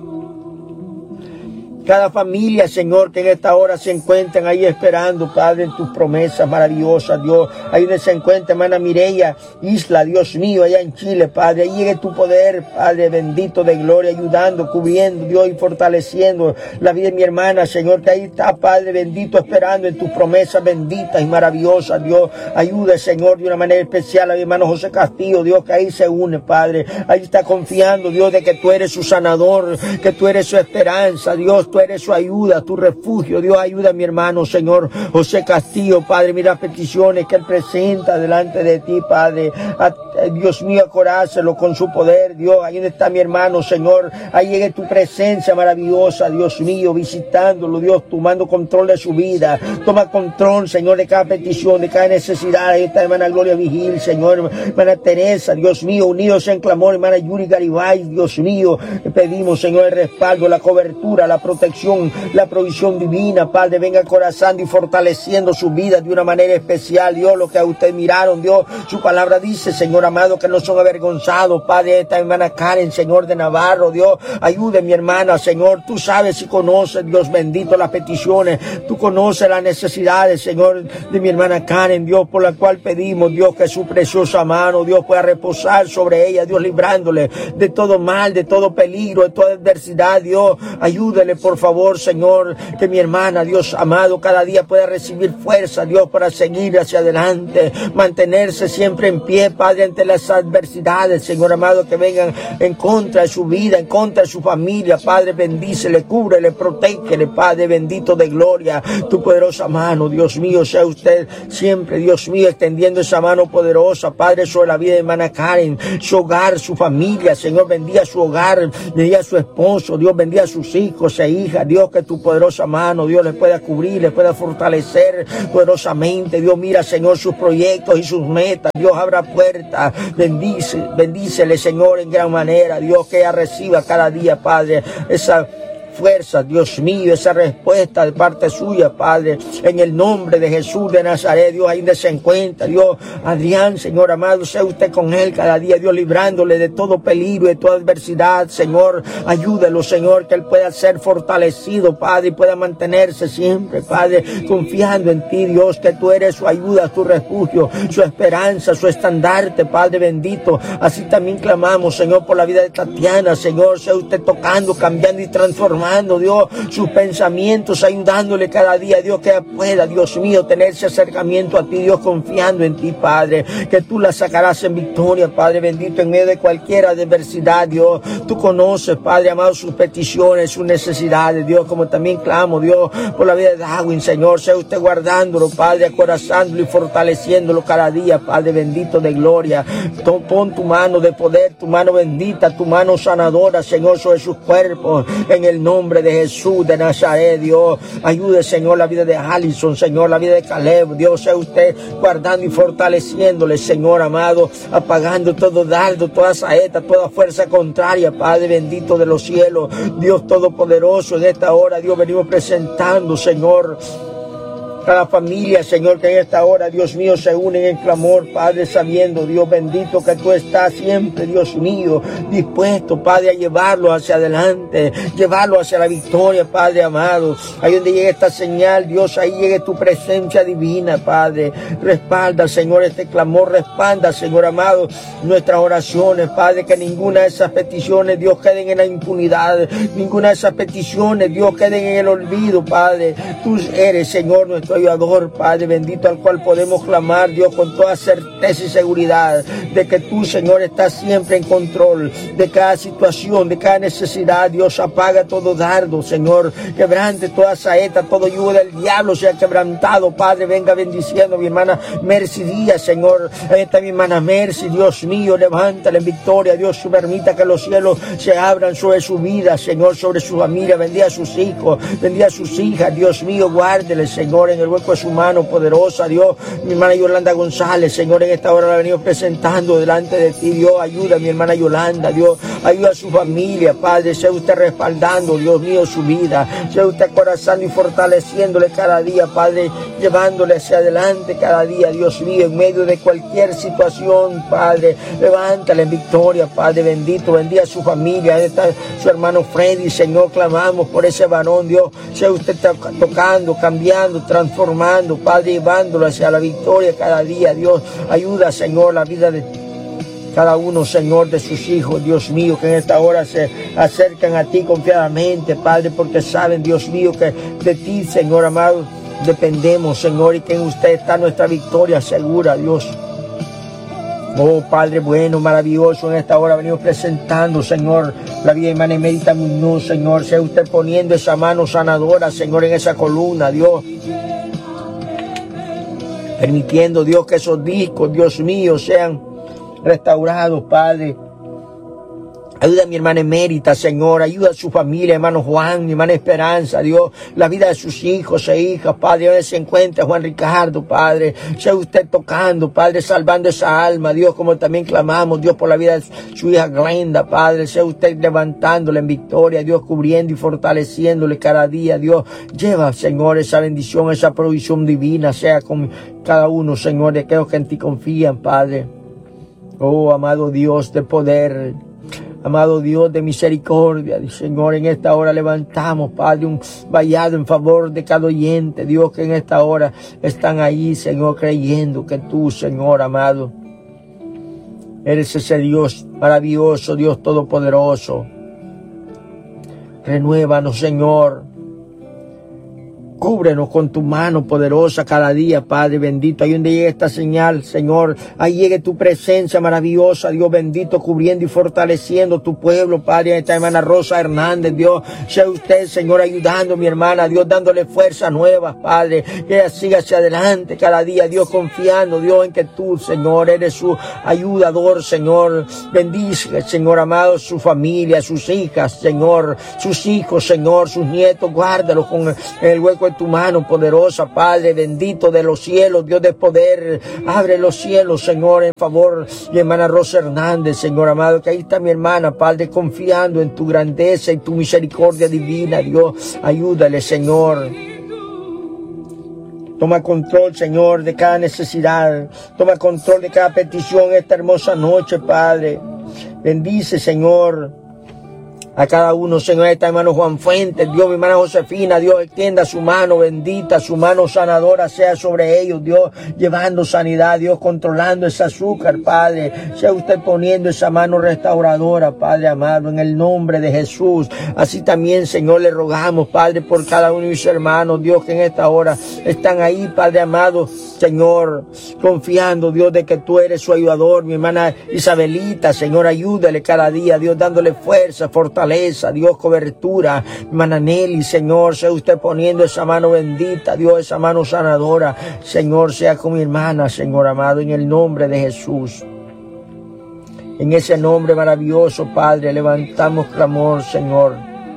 cada familia, Señor, que en esta hora se encuentran ahí esperando, Padre, en tus promesas maravillosas, Dios. Ahí donde se encuentra, hermana Mireya Isla, Dios mío, allá en Chile, Padre. Ahí llegue tu poder, Padre bendito de gloria, ayudando, cubriendo, Dios, y fortaleciendo la vida de mi hermana, Señor, que ahí está, Padre bendito, esperando en tus promesas benditas y maravillosas, Dios. Ayude, Señor, de una manera especial a mi hermano José Castillo, Dios, que ahí se une, Padre. Ahí está confiando, Dios, de que tú eres su sanador, que tú eres su esperanza, Dios. Tú eres su ayuda, tu refugio. Dios, ayuda a mi hermano, Señor José Castillo, Padre. Mira las peticiones que él presenta delante de ti, Padre. Dios mío, acorázelo con su poder, Dios. Ahí donde está mi hermano, Señor. Ahí llegue tu presencia maravillosa, Dios mío, visitándolo, Dios, tomando control de su vida. Toma control, Señor, de cada petición, de cada necesidad. Ahí está hermana Gloria Vigil, Señor, hermana Teresa, Dios mío, unidos en clamor, hermana Yuri Garibay, Dios mío. Le pedimos, Señor, el respaldo, la cobertura, la protección, la provisión divina, Padre, venga acorazando y fortaleciendo su vida de una manera especial, Dios, lo que a usted miraron, Dios, su palabra dice, Señor amado, que no son avergonzados, Padre, esta hermana Karen, Señor de Navarro, Dios, ayude mi hermana, Señor, tú sabes y conoces, Dios bendito, las peticiones, tú conoces las necesidades, Señor, de mi hermana Karen, Dios, por la cual pedimos, Dios, que su preciosa mano, Dios, pueda reposar sobre ella, Dios, librándole de todo mal, de todo peligro, de toda adversidad, Dios, ayúdele, por favor, Señor, que mi hermana, Dios amado, cada día pueda recibir fuerza, Dios, para seguir hacia adelante, mantenerse siempre en pie, Padre, ante las adversidades, Señor amado, que vengan en contra de su vida, en contra de su familia, Padre, bendícele, cúbrele, protégele, Padre, bendito de gloria, tu poderosa mano, Dios mío, sea usted siempre, Dios mío, extendiendo esa mano poderosa, Padre, sobre la vida de hermana Karen, su hogar, su familia, Señor, bendiga su hogar, bendiga a su esposo, Dios, bendiga a sus hijos e hijas, Dios, que tu poderosa mano, Dios, le pueda cubrir, le pueda fortalecer poderosamente, Dios, mira, Señor, sus proyectos y sus metas, Dios, abra puertas, bendícele, Señor, en gran manera, Dios, que ella reciba cada día, Padre, esa fuerza, Dios mío, esa respuesta de parte suya, Padre, en el nombre de Jesús de Nazaret, Dios, ahí donde se encuentra, Dios, Adrián, Señor amado, sea usted con él cada día, Dios, librándole de todo peligro, de toda adversidad, Señor, ayúdelo, Señor, que él pueda ser fortalecido, Padre, y pueda mantenerse siempre, Padre, confiando en ti, Dios, que tú eres su ayuda, su refugio, su esperanza, su estandarte, Padre bendito. Así también clamamos, Señor, por la vida de Tatiana, Señor, sea usted tocando, cambiando y transformando transformando, Dios, sus pensamientos, ayudándole cada día, Dios, que pueda, Dios mío, tener ese acercamiento a ti, Dios, confiando en ti, Padre, que tú la sacarás en victoria, Padre bendito, en medio de cualquier adversidad, Dios. Tú conoces, Padre amado, sus peticiones, sus necesidades, Dios, como también clamo, Dios, por la vida de Darwin, Señor, sea usted guardándolo, Padre, acorazándolo y fortaleciéndolo cada día, Padre bendito de gloria. Pon tu mano de poder, tu mano bendita, tu mano sanadora, Señor, sobre sus cuerpos, en el nombre de Jesús de Nazaret, Dios. Ayude, Señor, la vida de Allison, Señor, la vida de Caleb, Dios, sea usted guardando y fortaleciéndole, Señor amado, apagando todo dardo, toda saeta, toda fuerza contraria, Padre bendito de los cielos, Dios todopoderoso. En esta hora, Dios, venimos presentando, Señor, cada familia, Señor, que en esta hora, Dios mío, se unen en clamor, Padre, sabiendo, Dios bendito, que tú estás siempre, Dios mío, dispuesto, Padre, a llevarlo hacia adelante, llevarlo hacia la victoria, Padre amado. Ahí donde llegue esta señal, Dios, ahí llegue tu presencia divina, Padre. Respalda, Señor, este clamor, respalda, Señor amado, nuestras oraciones, Padre, que ninguna de esas peticiones, Dios, queden en la impunidad, ninguna de esas peticiones, Dios, queden en el olvido, Padre. Tú eres, Señor, nuestro ayudador, Padre bendito, al cual podemos clamar, Dios, con toda certeza y seguridad de que tú, Señor, estás siempre en control de cada situación, de cada necesidad. Dios, apaga todo dardo, Señor, quebrante toda saeta, todo yugo del diablo sea quebrantado, Padre. Venga bendiciendo a mi hermana Mercy Díaz, Señor. Ahí está mi hermana Mercy, Dios mío, levántala en victoria, Dios, permita que los cielos se abran sobre su vida, Señor, sobre su familia. Bendiga a sus hijos, bendiga a sus hijas, Dios mío, guárdele, Señor, en el hueco de su mano poderosa, Dios. Mi hermana Yolanda González, Señor, en esta hora la venimos presentando delante de ti, Dios. Ayuda a mi hermana Yolanda, Dios. Ayuda a su familia, Padre. Sea usted respaldando, Dios mío, su vida. Sea usted acorazando y fortaleciéndole cada día, Padre, llevándole hacia adelante cada día, Dios mío, en medio de cualquier situación, Padre. Levántale en victoria, Padre bendito. Bendiga a su familia. Ahí está su hermano Freddy, Señor. Clamamos por ese varón, Dios. Sea usted tocando, cambiando, transformando, Padre, llevándolo hacia la victoria cada día, Dios. Ayuda, Señor, la vida de cada uno, Señor, de sus hijos, Dios mío, que en esta hora se acercan a ti confiadamente, Padre, porque saben, Dios mío, que de ti, Señor amado, dependemos, Señor, y que en usted está nuestra victoria segura, Dios. Oh, Padre bueno, maravilloso, en esta hora venimos presentando, Señor, la vida de hermana Emérita Muñoz, Señor. Sea usted poniendo esa mano sanadora, Señor, en esa columna, Dios. Permitiendo, Dios, que esos discos, Dios mío, sean restaurados, Padre. Ayuda a mi hermana Emérita, Señor. Ayuda a su familia, hermano Juan, mi hermana Esperanza, Dios. La vida de sus hijos e hijas, Padre. Donde se encuentra Juan Ricardo, Padre. Sea usted tocando, Padre, salvando esa alma, Dios, como también clamamos, Dios, por la vida de su hija Glenda, Padre. Sea usted levantándola en victoria, Dios, cubriendo y fortaleciéndole cada día, Dios. Lleva, Señor, esa bendición, esa provisión divina, sea con cada uno, Señor, de aquellos que en ti confían, Padre. Oh, amado Dios de poder, amado Dios de misericordia, Señor, en esta hora levantamos, Padre, un vallado en favor de cada oyente, Dios, que en esta hora están ahí, Señor, creyendo que tú, Señor amado, eres ese Dios maravilloso, Dios todopoderoso. Renuévanos, Señor. Cúbrenos con tu mano poderosa cada día, Padre bendito. Ahí donde llegue esta señal, Señor, ahí llegue tu presencia maravillosa, Dios bendito, cubriendo y fortaleciendo tu pueblo, Padre. Esta hermana Rosa Hernández, Dios, sea usted, Señor, ayudando a mi hermana, Dios, dándole fuerzas nuevas, Padre, que ella siga hacia adelante cada día, Dios, confiando, Dios, en que tú, Señor, eres su ayudador, Señor. Bendice, Señor amado, su familia, sus hijas, Señor, sus hijos, Señor, sus nietos, guárdalos con el hueco de tu mano poderosa, Padre bendito de los cielos, Dios de poder. Abre los cielos, Señor, en favor de hermana Rosa Hernández, Señor amado, que ahí está mi hermana, Padre, confiando en tu grandeza y tu misericordia divina, Dios. Ayúdale, Señor. Toma control, Señor, de cada necesidad. Toma control de cada petición esta hermosa noche, Padre. Bendice, Señor, a cada uno, Señor, está hermano Juan Fuentes, Dios, mi hermana Josefina, Dios, extienda su mano bendita, su mano sanadora sea sobre ellos, Dios, llevando sanidad, Dios, controlando ese azúcar, Padre, sea usted poniendo esa mano restauradora, Padre amado, en el nombre de Jesús. Así también, Señor, le rogamos, Padre, por cada uno de mis hermanos, Dios, que en esta hora están ahí, Padre amado, Señor, confiando, Dios, de que tú eres su ayudador. Mi hermana Isabelita, Señor, ayúdale cada día, Dios, dándole fuerza, fortaleza, Dios, cobertura. Mi hermana Nelly, Señor, sea usted poniendo esa mano bendita, Dios, esa mano sanadora, Señor, sea con mi hermana, Señor amado, en el nombre de Jesús. En ese nombre maravilloso, Padre, levantamos clamor, Señor.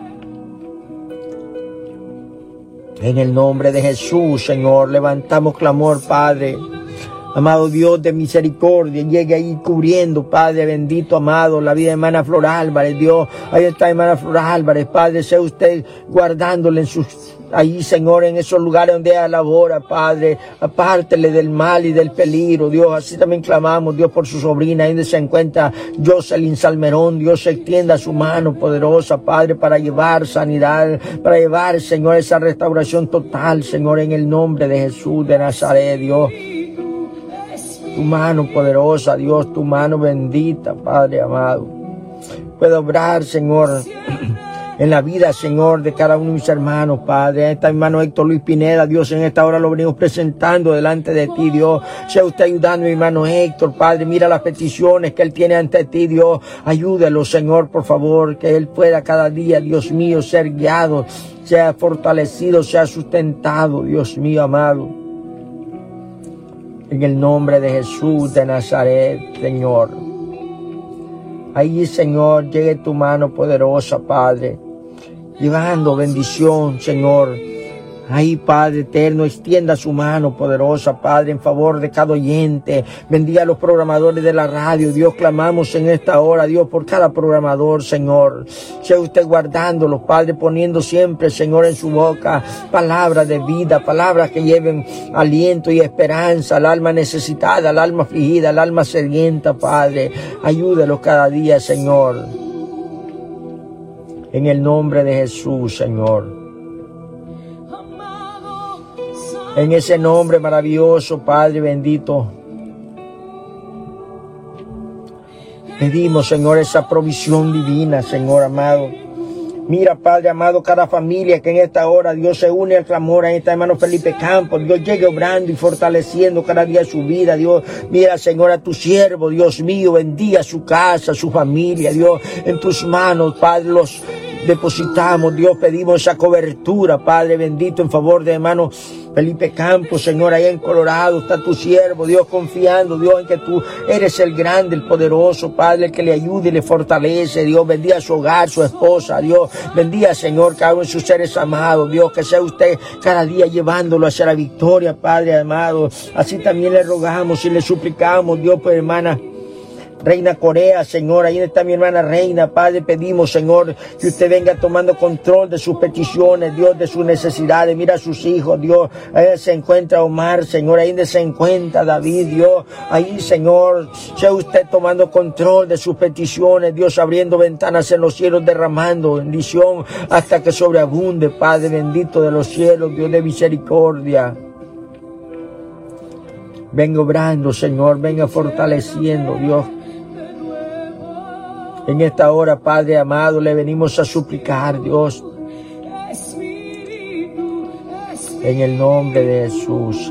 En el nombre de Jesús, Señor, levantamos clamor, Padre. Amado Dios de misericordia, llegue ahí cubriendo, Padre bendito, amado, la vida de hermana Flor Álvarez, Dios. Ahí está hermana Flor Álvarez, Padre, sea usted guardándole en sus... Ahí, Señor, en esos lugares donde ella labora, Padre, apártele del mal y del peligro, Dios. Así también clamamos, Dios, por su sobrina, ahí donde se encuentra Jocelyn Salmerón, Dios, extienda su mano poderosa, Padre, para llevar sanidad, para llevar, Señor, esa restauración total, Señor, en el nombre de Jesús de Nazaret, Dios. Tu mano poderosa, Dios, tu mano bendita, Padre amado. Puedo obrar, Señor, en la vida, Señor, de cada uno de mis hermanos, Padre. Esta hermano Héctor Luis Pineda, Dios, en esta hora lo venimos presentando delante de ti, Dios. Sea usted ayudando a mi hermano Héctor, Padre. Mira las peticiones que él tiene ante ti, Dios. Ayúdelo, Señor, por favor, que él pueda cada día, Dios mío, ser guiado, sea fortalecido, sea sustentado, Dios mío, amado. En el nombre de Jesús de Nazaret, Señor. Ahí, Señor, llegue tu mano poderosa, Padre, llevando bendición, Señor. Ahí, Padre eterno, extienda su mano poderosa, Padre, en favor de cada oyente. Bendiga a los programadores de la radio, Dios, clamamos en esta hora, Dios, por cada programador, Señor. Sea usted guardándolos, Padre, poniendo siempre, Señor, en su boca palabras de vida, palabras que lleven aliento y esperanza al alma necesitada, al alma afligida, al alma sedienta, Padre. Ayúdelos cada día, Señor. En el nombre de Jesús, Señor. En ese nombre maravilloso, Padre bendito, pedimos, Señor, esa provisión divina, Señor amado. Mira, Padre amado, cada familia que en esta hora, Dios, se une al clamor. Ahí está hermano Felipe Campos, Dios, llegue obrando y fortaleciendo cada día su vida, Dios. Mira, Señor, a tu siervo, Dios mío, bendiga su casa, su familia, Dios, en tus manos, Padre, los depositamos, Dios, pedimos esa cobertura, Padre bendito, en favor de hermano Felipe Campos, Señor, allá en Colorado está tu siervo, Dios, confiando, Dios, en que tú eres el grande, el poderoso, Padre, el que le ayude y le fortalece, Dios, bendiga su hogar, su esposa, Dios, bendiga, Señor, cada uno de sus seres amados, Dios, que sea usted cada día llevándolo hacia la victoria, Padre amado. Así también le rogamos y le suplicamos, Dios, por hermana Reina Corea, Señor, ahí está mi hermana Reina, Padre, pedimos, Señor, que usted venga tomando control de sus peticiones, Dios, de sus necesidades. Mira a sus hijos, Dios, ahí se encuentra Omar, Señor, ahí se encuentra David, Dios, ahí, Señor, sea usted tomando control de sus peticiones, Dios, abriendo ventanas en los cielos, derramando bendición hasta que sobreabunde, Padre bendito de los cielos, Dios de misericordia. Venga obrando, Señor, venga fortaleciendo, Dios. En esta hora, Padre amado, le venimos a suplicar, Dios, en el nombre de Jesús.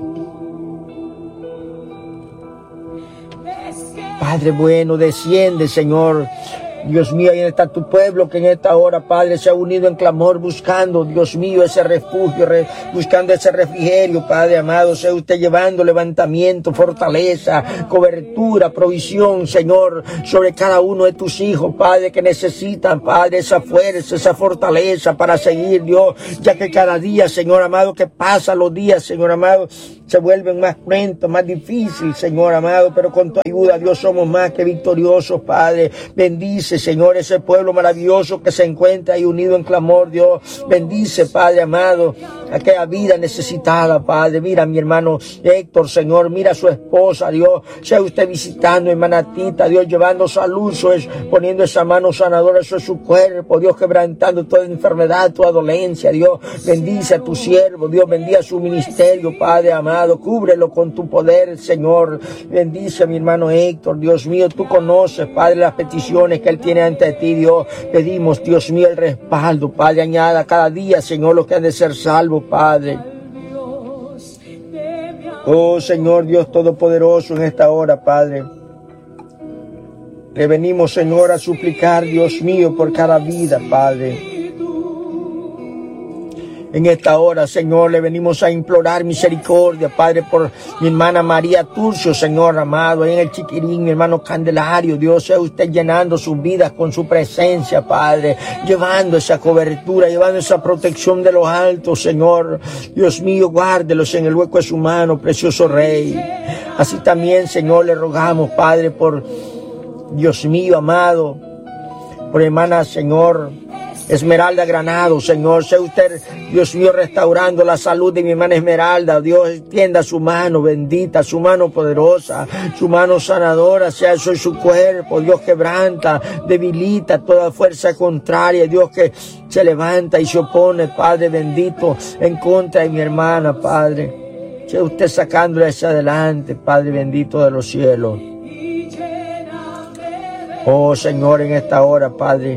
Padre bueno, desciende, Señor. Dios mío, ahí está tu pueblo que en esta hora, Padre, se ha unido en clamor buscando, Dios mío, ese refugio, buscando ese refrigerio, Padre amado. Sea usted llevando levantamiento, fortaleza, cobertura, provisión, Señor, sobre cada uno de tus hijos, Padre, que necesitan, Padre, esa fuerza, esa fortaleza para seguir, Dios, ya que cada día, Señor amado, que pasan los días, Señor amado, se vuelven más cruentos, más difíciles, Señor amado, pero con tu ayuda, Dios, somos más que victoriosos, Padre. Bendice, bendice, Señor, ese pueblo maravilloso que se encuentra ahí unido en clamor, Dios. Bendice, Padre amado, aquella vida necesitada, Padre. Mira a mi hermano Héctor, Señor, mira a su esposa, Dios. Sea usted visitando, hermana Tita, Dios, llevando salud, poniendo esa mano sanadora sobre su cuerpo, Dios, quebrantando toda enfermedad, toda dolencia, Dios. Bendice a tu siervo, Dios, bendiga su ministerio, Padre amado. Cúbrelo con tu poder, Señor. Bendice a mi hermano Héctor, Dios mío. Tú conoces, Padre, las peticiones que él tiene ante ti, Dios. Pedimos, Dios mío, el respaldo, Padre. Añada cada día, Señor, los que han de ser salvos, Padre. Oh, Señor Dios Todopoderoso, en esta hora, Padre, le venimos, Señor, a suplicar, Dios mío, por cada vida, Padre. En esta hora, Señor, le venimos a implorar misericordia, Padre, por mi hermana María Turcio, Señor amado, ahí en el Chiquirín, mi hermano Candelario. Dios, sea usted llenando sus vidas con su presencia, Padre, llevando esa cobertura, llevando esa protección de los altos, Señor. Dios mío, guárdelos en el hueco de su mano, precioso Rey. Así también, Señor, le rogamos, Padre, por Dios mío, amado, por hermana, Señor, Esmeralda Granado, Señor. Sea usted, Dios mío, restaurando la salud de mi hermana Esmeralda. Dios, extienda su mano bendita, su mano poderosa, su mano sanadora, sea eso en su cuerpo. Dios, quebranta, debilita toda fuerza contraria. Dios, que se levanta y se opone, Padre bendito, en contra de mi hermana, Padre. Sea usted sacándola hacia adelante, Padre bendito de los cielos. Oh, Señor, en esta hora, Padre,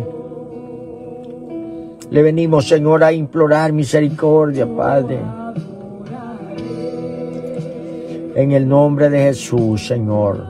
le venimos, Señor, a implorar misericordia, Padre. En el nombre de Jesús, Señor.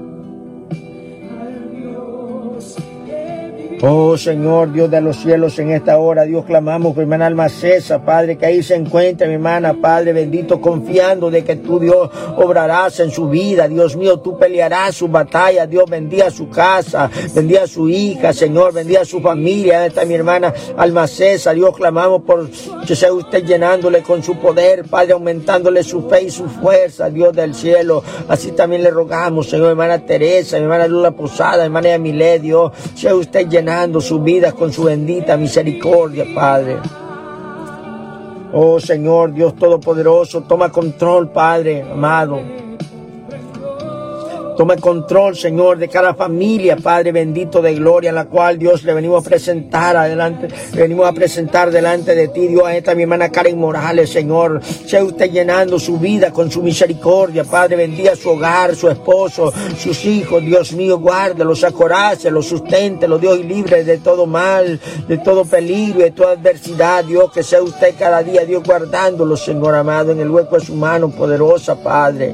Oh, Señor, Dios de los cielos, en esta hora, Dios, clamamos por mi hermana Alma César, Padre, que ahí se encuentra mi hermana, Padre bendito, confiando de que tú, Dios, obrarás en su vida. Dios mío, tú pelearás su batalla. Dios, bendiga su casa, bendiga a su hija, Señor, bendiga a su familia. Ahí está mi hermana Alma César. Dios, clamamos por que sea usted llenándole con su poder, Padre, aumentándole su fe y su fuerza, Dios del cielo. Así también le rogamos, Señor, hermana Teresa, mi hermana Lula Posada, hermana Yamilé, Dios, sea usted llenando sus vidas con su bendita misericordia, Padre. Oh, Señor, Dios Todopoderoso, toma control, Padre amado. Toma el control, Señor, de cada familia, Padre bendito de gloria, en la cual, Dios, le venimos a presentar adelante, le venimos a presentar delante de ti, Dios, a esta mi hermana Karen Morales, Señor. Sea usted llenando su vida con su misericordia, Padre, bendiga su hogar, su esposo, sus hijos, Dios mío, guárdelos, acorácelos, susténtelos, Dios, y libre de todo mal, de todo peligro, de toda adversidad, Dios, que sea usted cada día, Dios, guardándolos, Señor amado, en el hueco de su mano poderosa, Padre.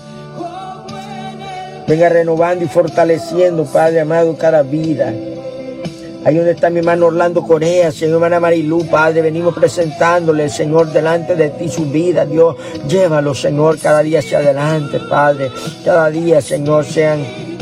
Venga renovando y fortaleciendo, Padre amado, cada vida. Ahí donde está mi hermano Orlando Correa, Señor, hermana Marilú, Padre, venimos presentándole, Señor, delante de ti su vida, Dios. Llévalo, Señor, cada día hacia adelante, Padre. Cada día, Señor, sea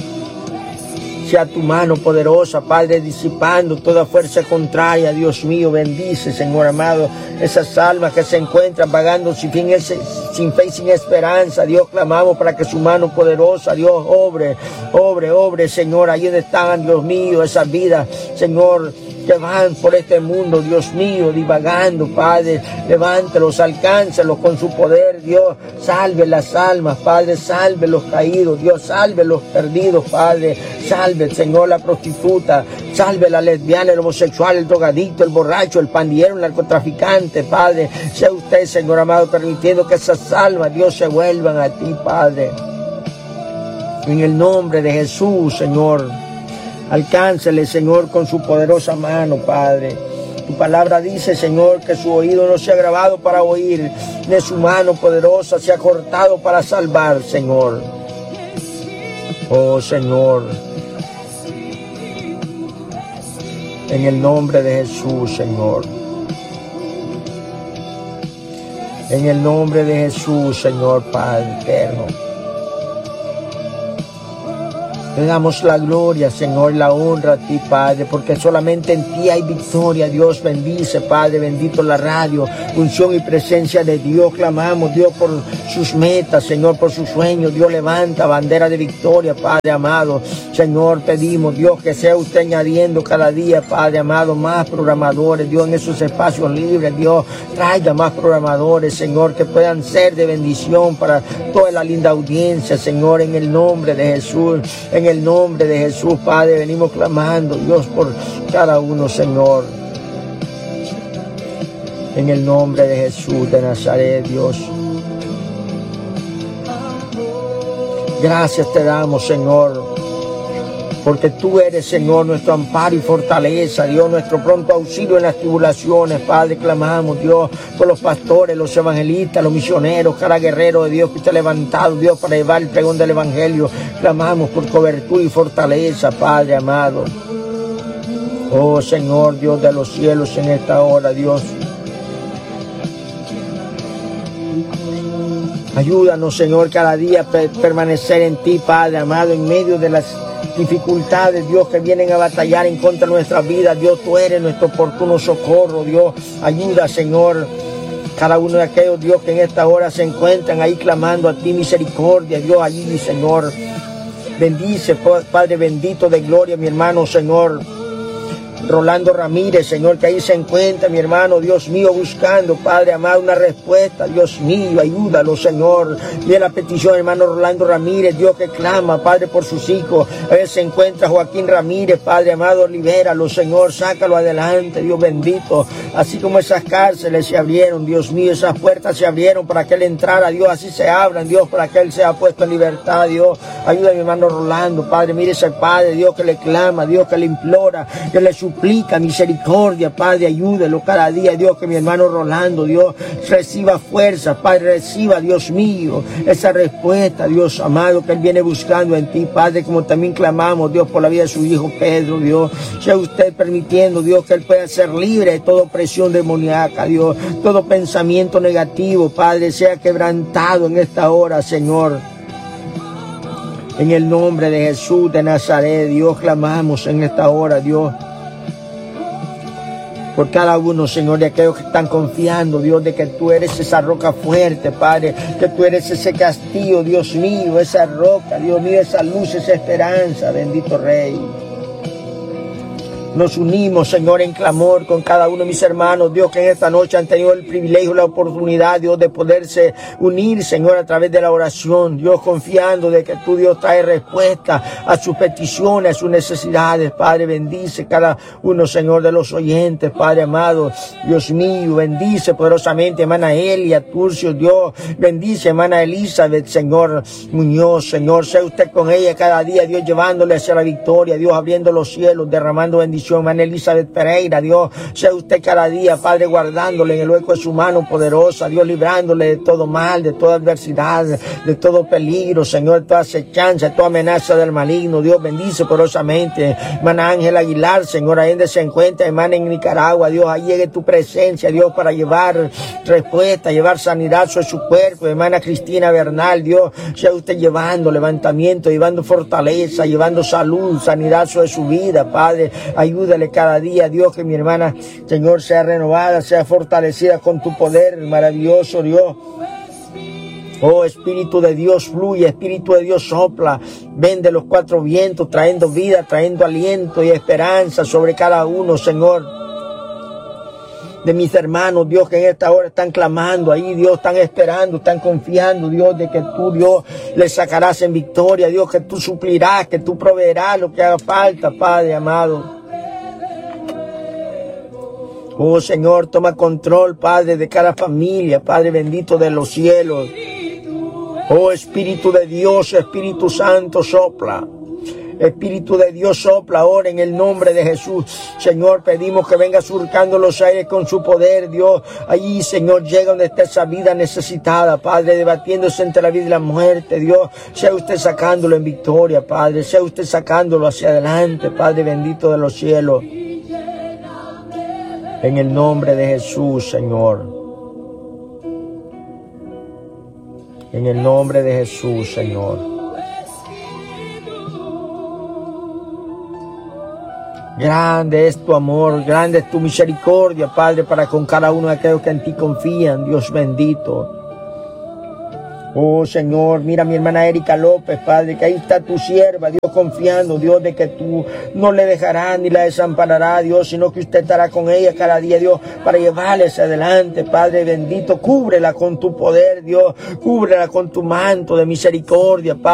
tu mano poderosa, Padre, disipando toda fuerza contraria. Dios mío, bendice, Señor amado, esas almas que se encuentran vagando sin fe y sin esperanza. Dios, clamamos para que su mano poderosa, Dios, obre, Señor, ahí donde están, Dios mío, esas vidas, Señor, que van por este mundo, Dios mío, divagando, Padre. Levántalos, alcánzalos con su poder, Dios. Salve las almas, Padre, salve los caídos, Dios, salve los perdidos, Padre. Salve, Señor, la prostituta, salve la lesbiana, el homosexual, el drogadicto, el borracho, el pandillero, el narcotraficante, Padre. Sea usted, Señor amado, permitiendo que esas almas, Dios, se vuelvan a ti, Padre. En el nombre de Jesús, Señor. Alcáncele, Señor, con su poderosa mano, Padre. Tu palabra dice, Señor, que su oído no se ha grabado para oír, ni su mano poderosa se ha cortado para salvar, Señor. Oh, Señor. En el nombre de Jesús, Señor. En el nombre de Jesús, Señor, Padre eterno. Te damos la gloria, Señor, la honra a ti, Padre, porque solamente en ti hay victoria. Dios bendice, Padre, bendito la radio, unción y presencia de Dios. Clamamos, Dios, por sus metas, Señor, por sus sueños. Dios, levanta bandera de victoria, Padre amado. Señor, pedimos, Dios, que sea usted añadiendo cada día, Padre amado, más programadores, Dios, en esos espacios libres. Dios, traiga más programadores, Señor, que puedan ser de bendición para toda la linda audiencia, Señor, en el nombre de Jesús. En el nombre de Jesús, Padre, venimos clamando, Dios, por cada uno, Señor. En el nombre de Jesús de Nazaret, Dios. Gracias te damos, Señor, porque tú eres, Señor, nuestro amparo y fortaleza, Dios, nuestro pronto auxilio en las tribulaciones. Padre, clamamos, Dios, por los pastores, los evangelistas, los misioneros, cada guerrero de Dios que está levantado, Dios, para llevar el pregón del evangelio. Clamamos por cobertura y fortaleza, Padre amado. Oh, Señor, Dios de los cielos, en esta hora, Dios. Ayúdanos, Señor, cada día a permanecer en ti, Padre amado, en medio de las dificultades, Dios, que vienen a batallar en contra de nuestras vidas. Dios, tú eres nuestro oportuno socorro, Dios. Ayuda, Señor, cada uno de aquellos, Dios, que en esta hora se encuentran ahí clamando a ti misericordia, Dios, allí, Señor. Bendice, Padre bendito de gloria, mi hermano, Señor Rolando Ramírez, Señor, que ahí se encuentra, mi hermano, Dios mío, buscando, Padre amado, una respuesta. Dios mío, ayúdalo, Señor. Y la petición, hermano Rolando Ramírez, Dios, que clama, Padre, por sus hijos. Ahí se encuentra Joaquín Ramírez, Padre amado, libéralo, Señor, sácalo adelante, Dios bendito. Así como esas cárceles se abrieron, Dios mío, esas puertas se abrieron para que él entrara, Dios, así se abran, Dios, para que él sea puesto en libertad, Dios. Ayuda a mi hermano Rolando, Padre, mire ese Padre, Dios, que le clama, Dios, que le implora, que le suplica misericordia, Padre, ayúdelo cada día, Dios, que mi hermano Rolando, Dios, reciba fuerza, Padre, reciba, Dios mío, esa respuesta, Dios amado, que él viene buscando en ti, Padre, como también clamamos, Dios, por la vida de su hijo Pedro, Dios, sea usted permitiendo, Dios, que él pueda ser libre de toda opresión demoníaca, Dios, todo pensamiento negativo, Padre, sea quebrantado en esta hora, Señor. En el nombre de Jesús de Nazaret, Dios, clamamos en esta hora, Dios, por cada uno, Señor, de aquellos que están confiando, Dios, de que tú eres esa roca fuerte, Padre, que tú eres ese castillo, Dios mío, esa roca, Dios mío, esa luz, esa esperanza, bendito Rey. Nos unimos, Señor, en clamor con cada uno de mis hermanos, Dios, que en esta noche han tenido el privilegio, la oportunidad, Dios, de poderse unir, Señor, a través de la oración, Dios, confiando de que tú, Dios, trae respuesta a sus peticiones, a sus necesidades. Padre, bendice cada uno, Señor, de los oyentes, Padre amado, Dios mío, bendice poderosamente, hermana Elia Turcio, Dios, bendice, hermana Elizabeth, Señor Muñoz, Señor, sea usted con ella cada día, Dios, llevándole hacia la victoria, Dios, abriendo los cielos, derramando bendición. Hermana Elizabeth Pereira, Dios, sea usted cada día, Padre, guardándole en el hueco de su mano poderosa, Dios, librándole de todo mal, de toda adversidad, de todo peligro, Señor, de toda acechanza, de toda amenaza del maligno. Dios, bendice poderosamente, hermana Ángela Aguilar, Señor, ahí donde se encuentra, hermana, en Nicaragua, Dios, ahí llegue tu presencia, Dios, para llevar respuesta, llevar sanidad sobre su cuerpo. Hermana Cristina Bernal, Dios, sea usted llevando levantamiento, llevando fortaleza, llevando salud, sanidad sobre su vida, Padre. Ayúdale cada día, Dios, que mi hermana, Señor, sea renovada, sea fortalecida con tu poder maravilloso, Dios. Oh, Espíritu de Dios fluye, Espíritu de Dios sopla, ven de los cuatro vientos, trayendo vida, trayendo aliento y esperanza sobre cada uno, Señor, de mis hermanos, Dios, que en esta hora están clamando ahí, Dios, están esperando, están confiando, Dios, de que tú, Dios, les sacarás en victoria, Dios, que tú suplirás, que tú proveerás lo que haga falta, Padre amado. Oh, Señor, toma control, Padre, de cada familia, Padre bendito de los cielos. Oh, Espíritu de Dios, Espíritu Santo, sopla. Espíritu de Dios, sopla ahora en el nombre de Jesús. Señor, pedimos que venga surcando los aires con su poder, Dios. Allí, Señor, llega donde está esa vida necesitada, Padre, debatiéndose entre la vida y la muerte, Dios. Sea usted sacándolo en victoria, Padre. Sea usted sacándolo hacia adelante, Padre bendito de los cielos. En el nombre de Jesús, Señor. En el nombre de Jesús, Señor. Grande es tu amor, grande es tu misericordia, Padre, para con cada uno de aquellos que en ti confían, Dios bendito. Oh Señor, mira a mi hermana Erika López, Padre, que ahí está tu sierva, Dios, confiando, Dios, de que tú no le dejarás ni la desampararás, Dios, sino que usted estará con ella cada día, Dios, para llevarla hacia adelante, Padre bendito. Cúbrela con tu poder, Dios, cúbrela con tu manto de misericordia, Padre.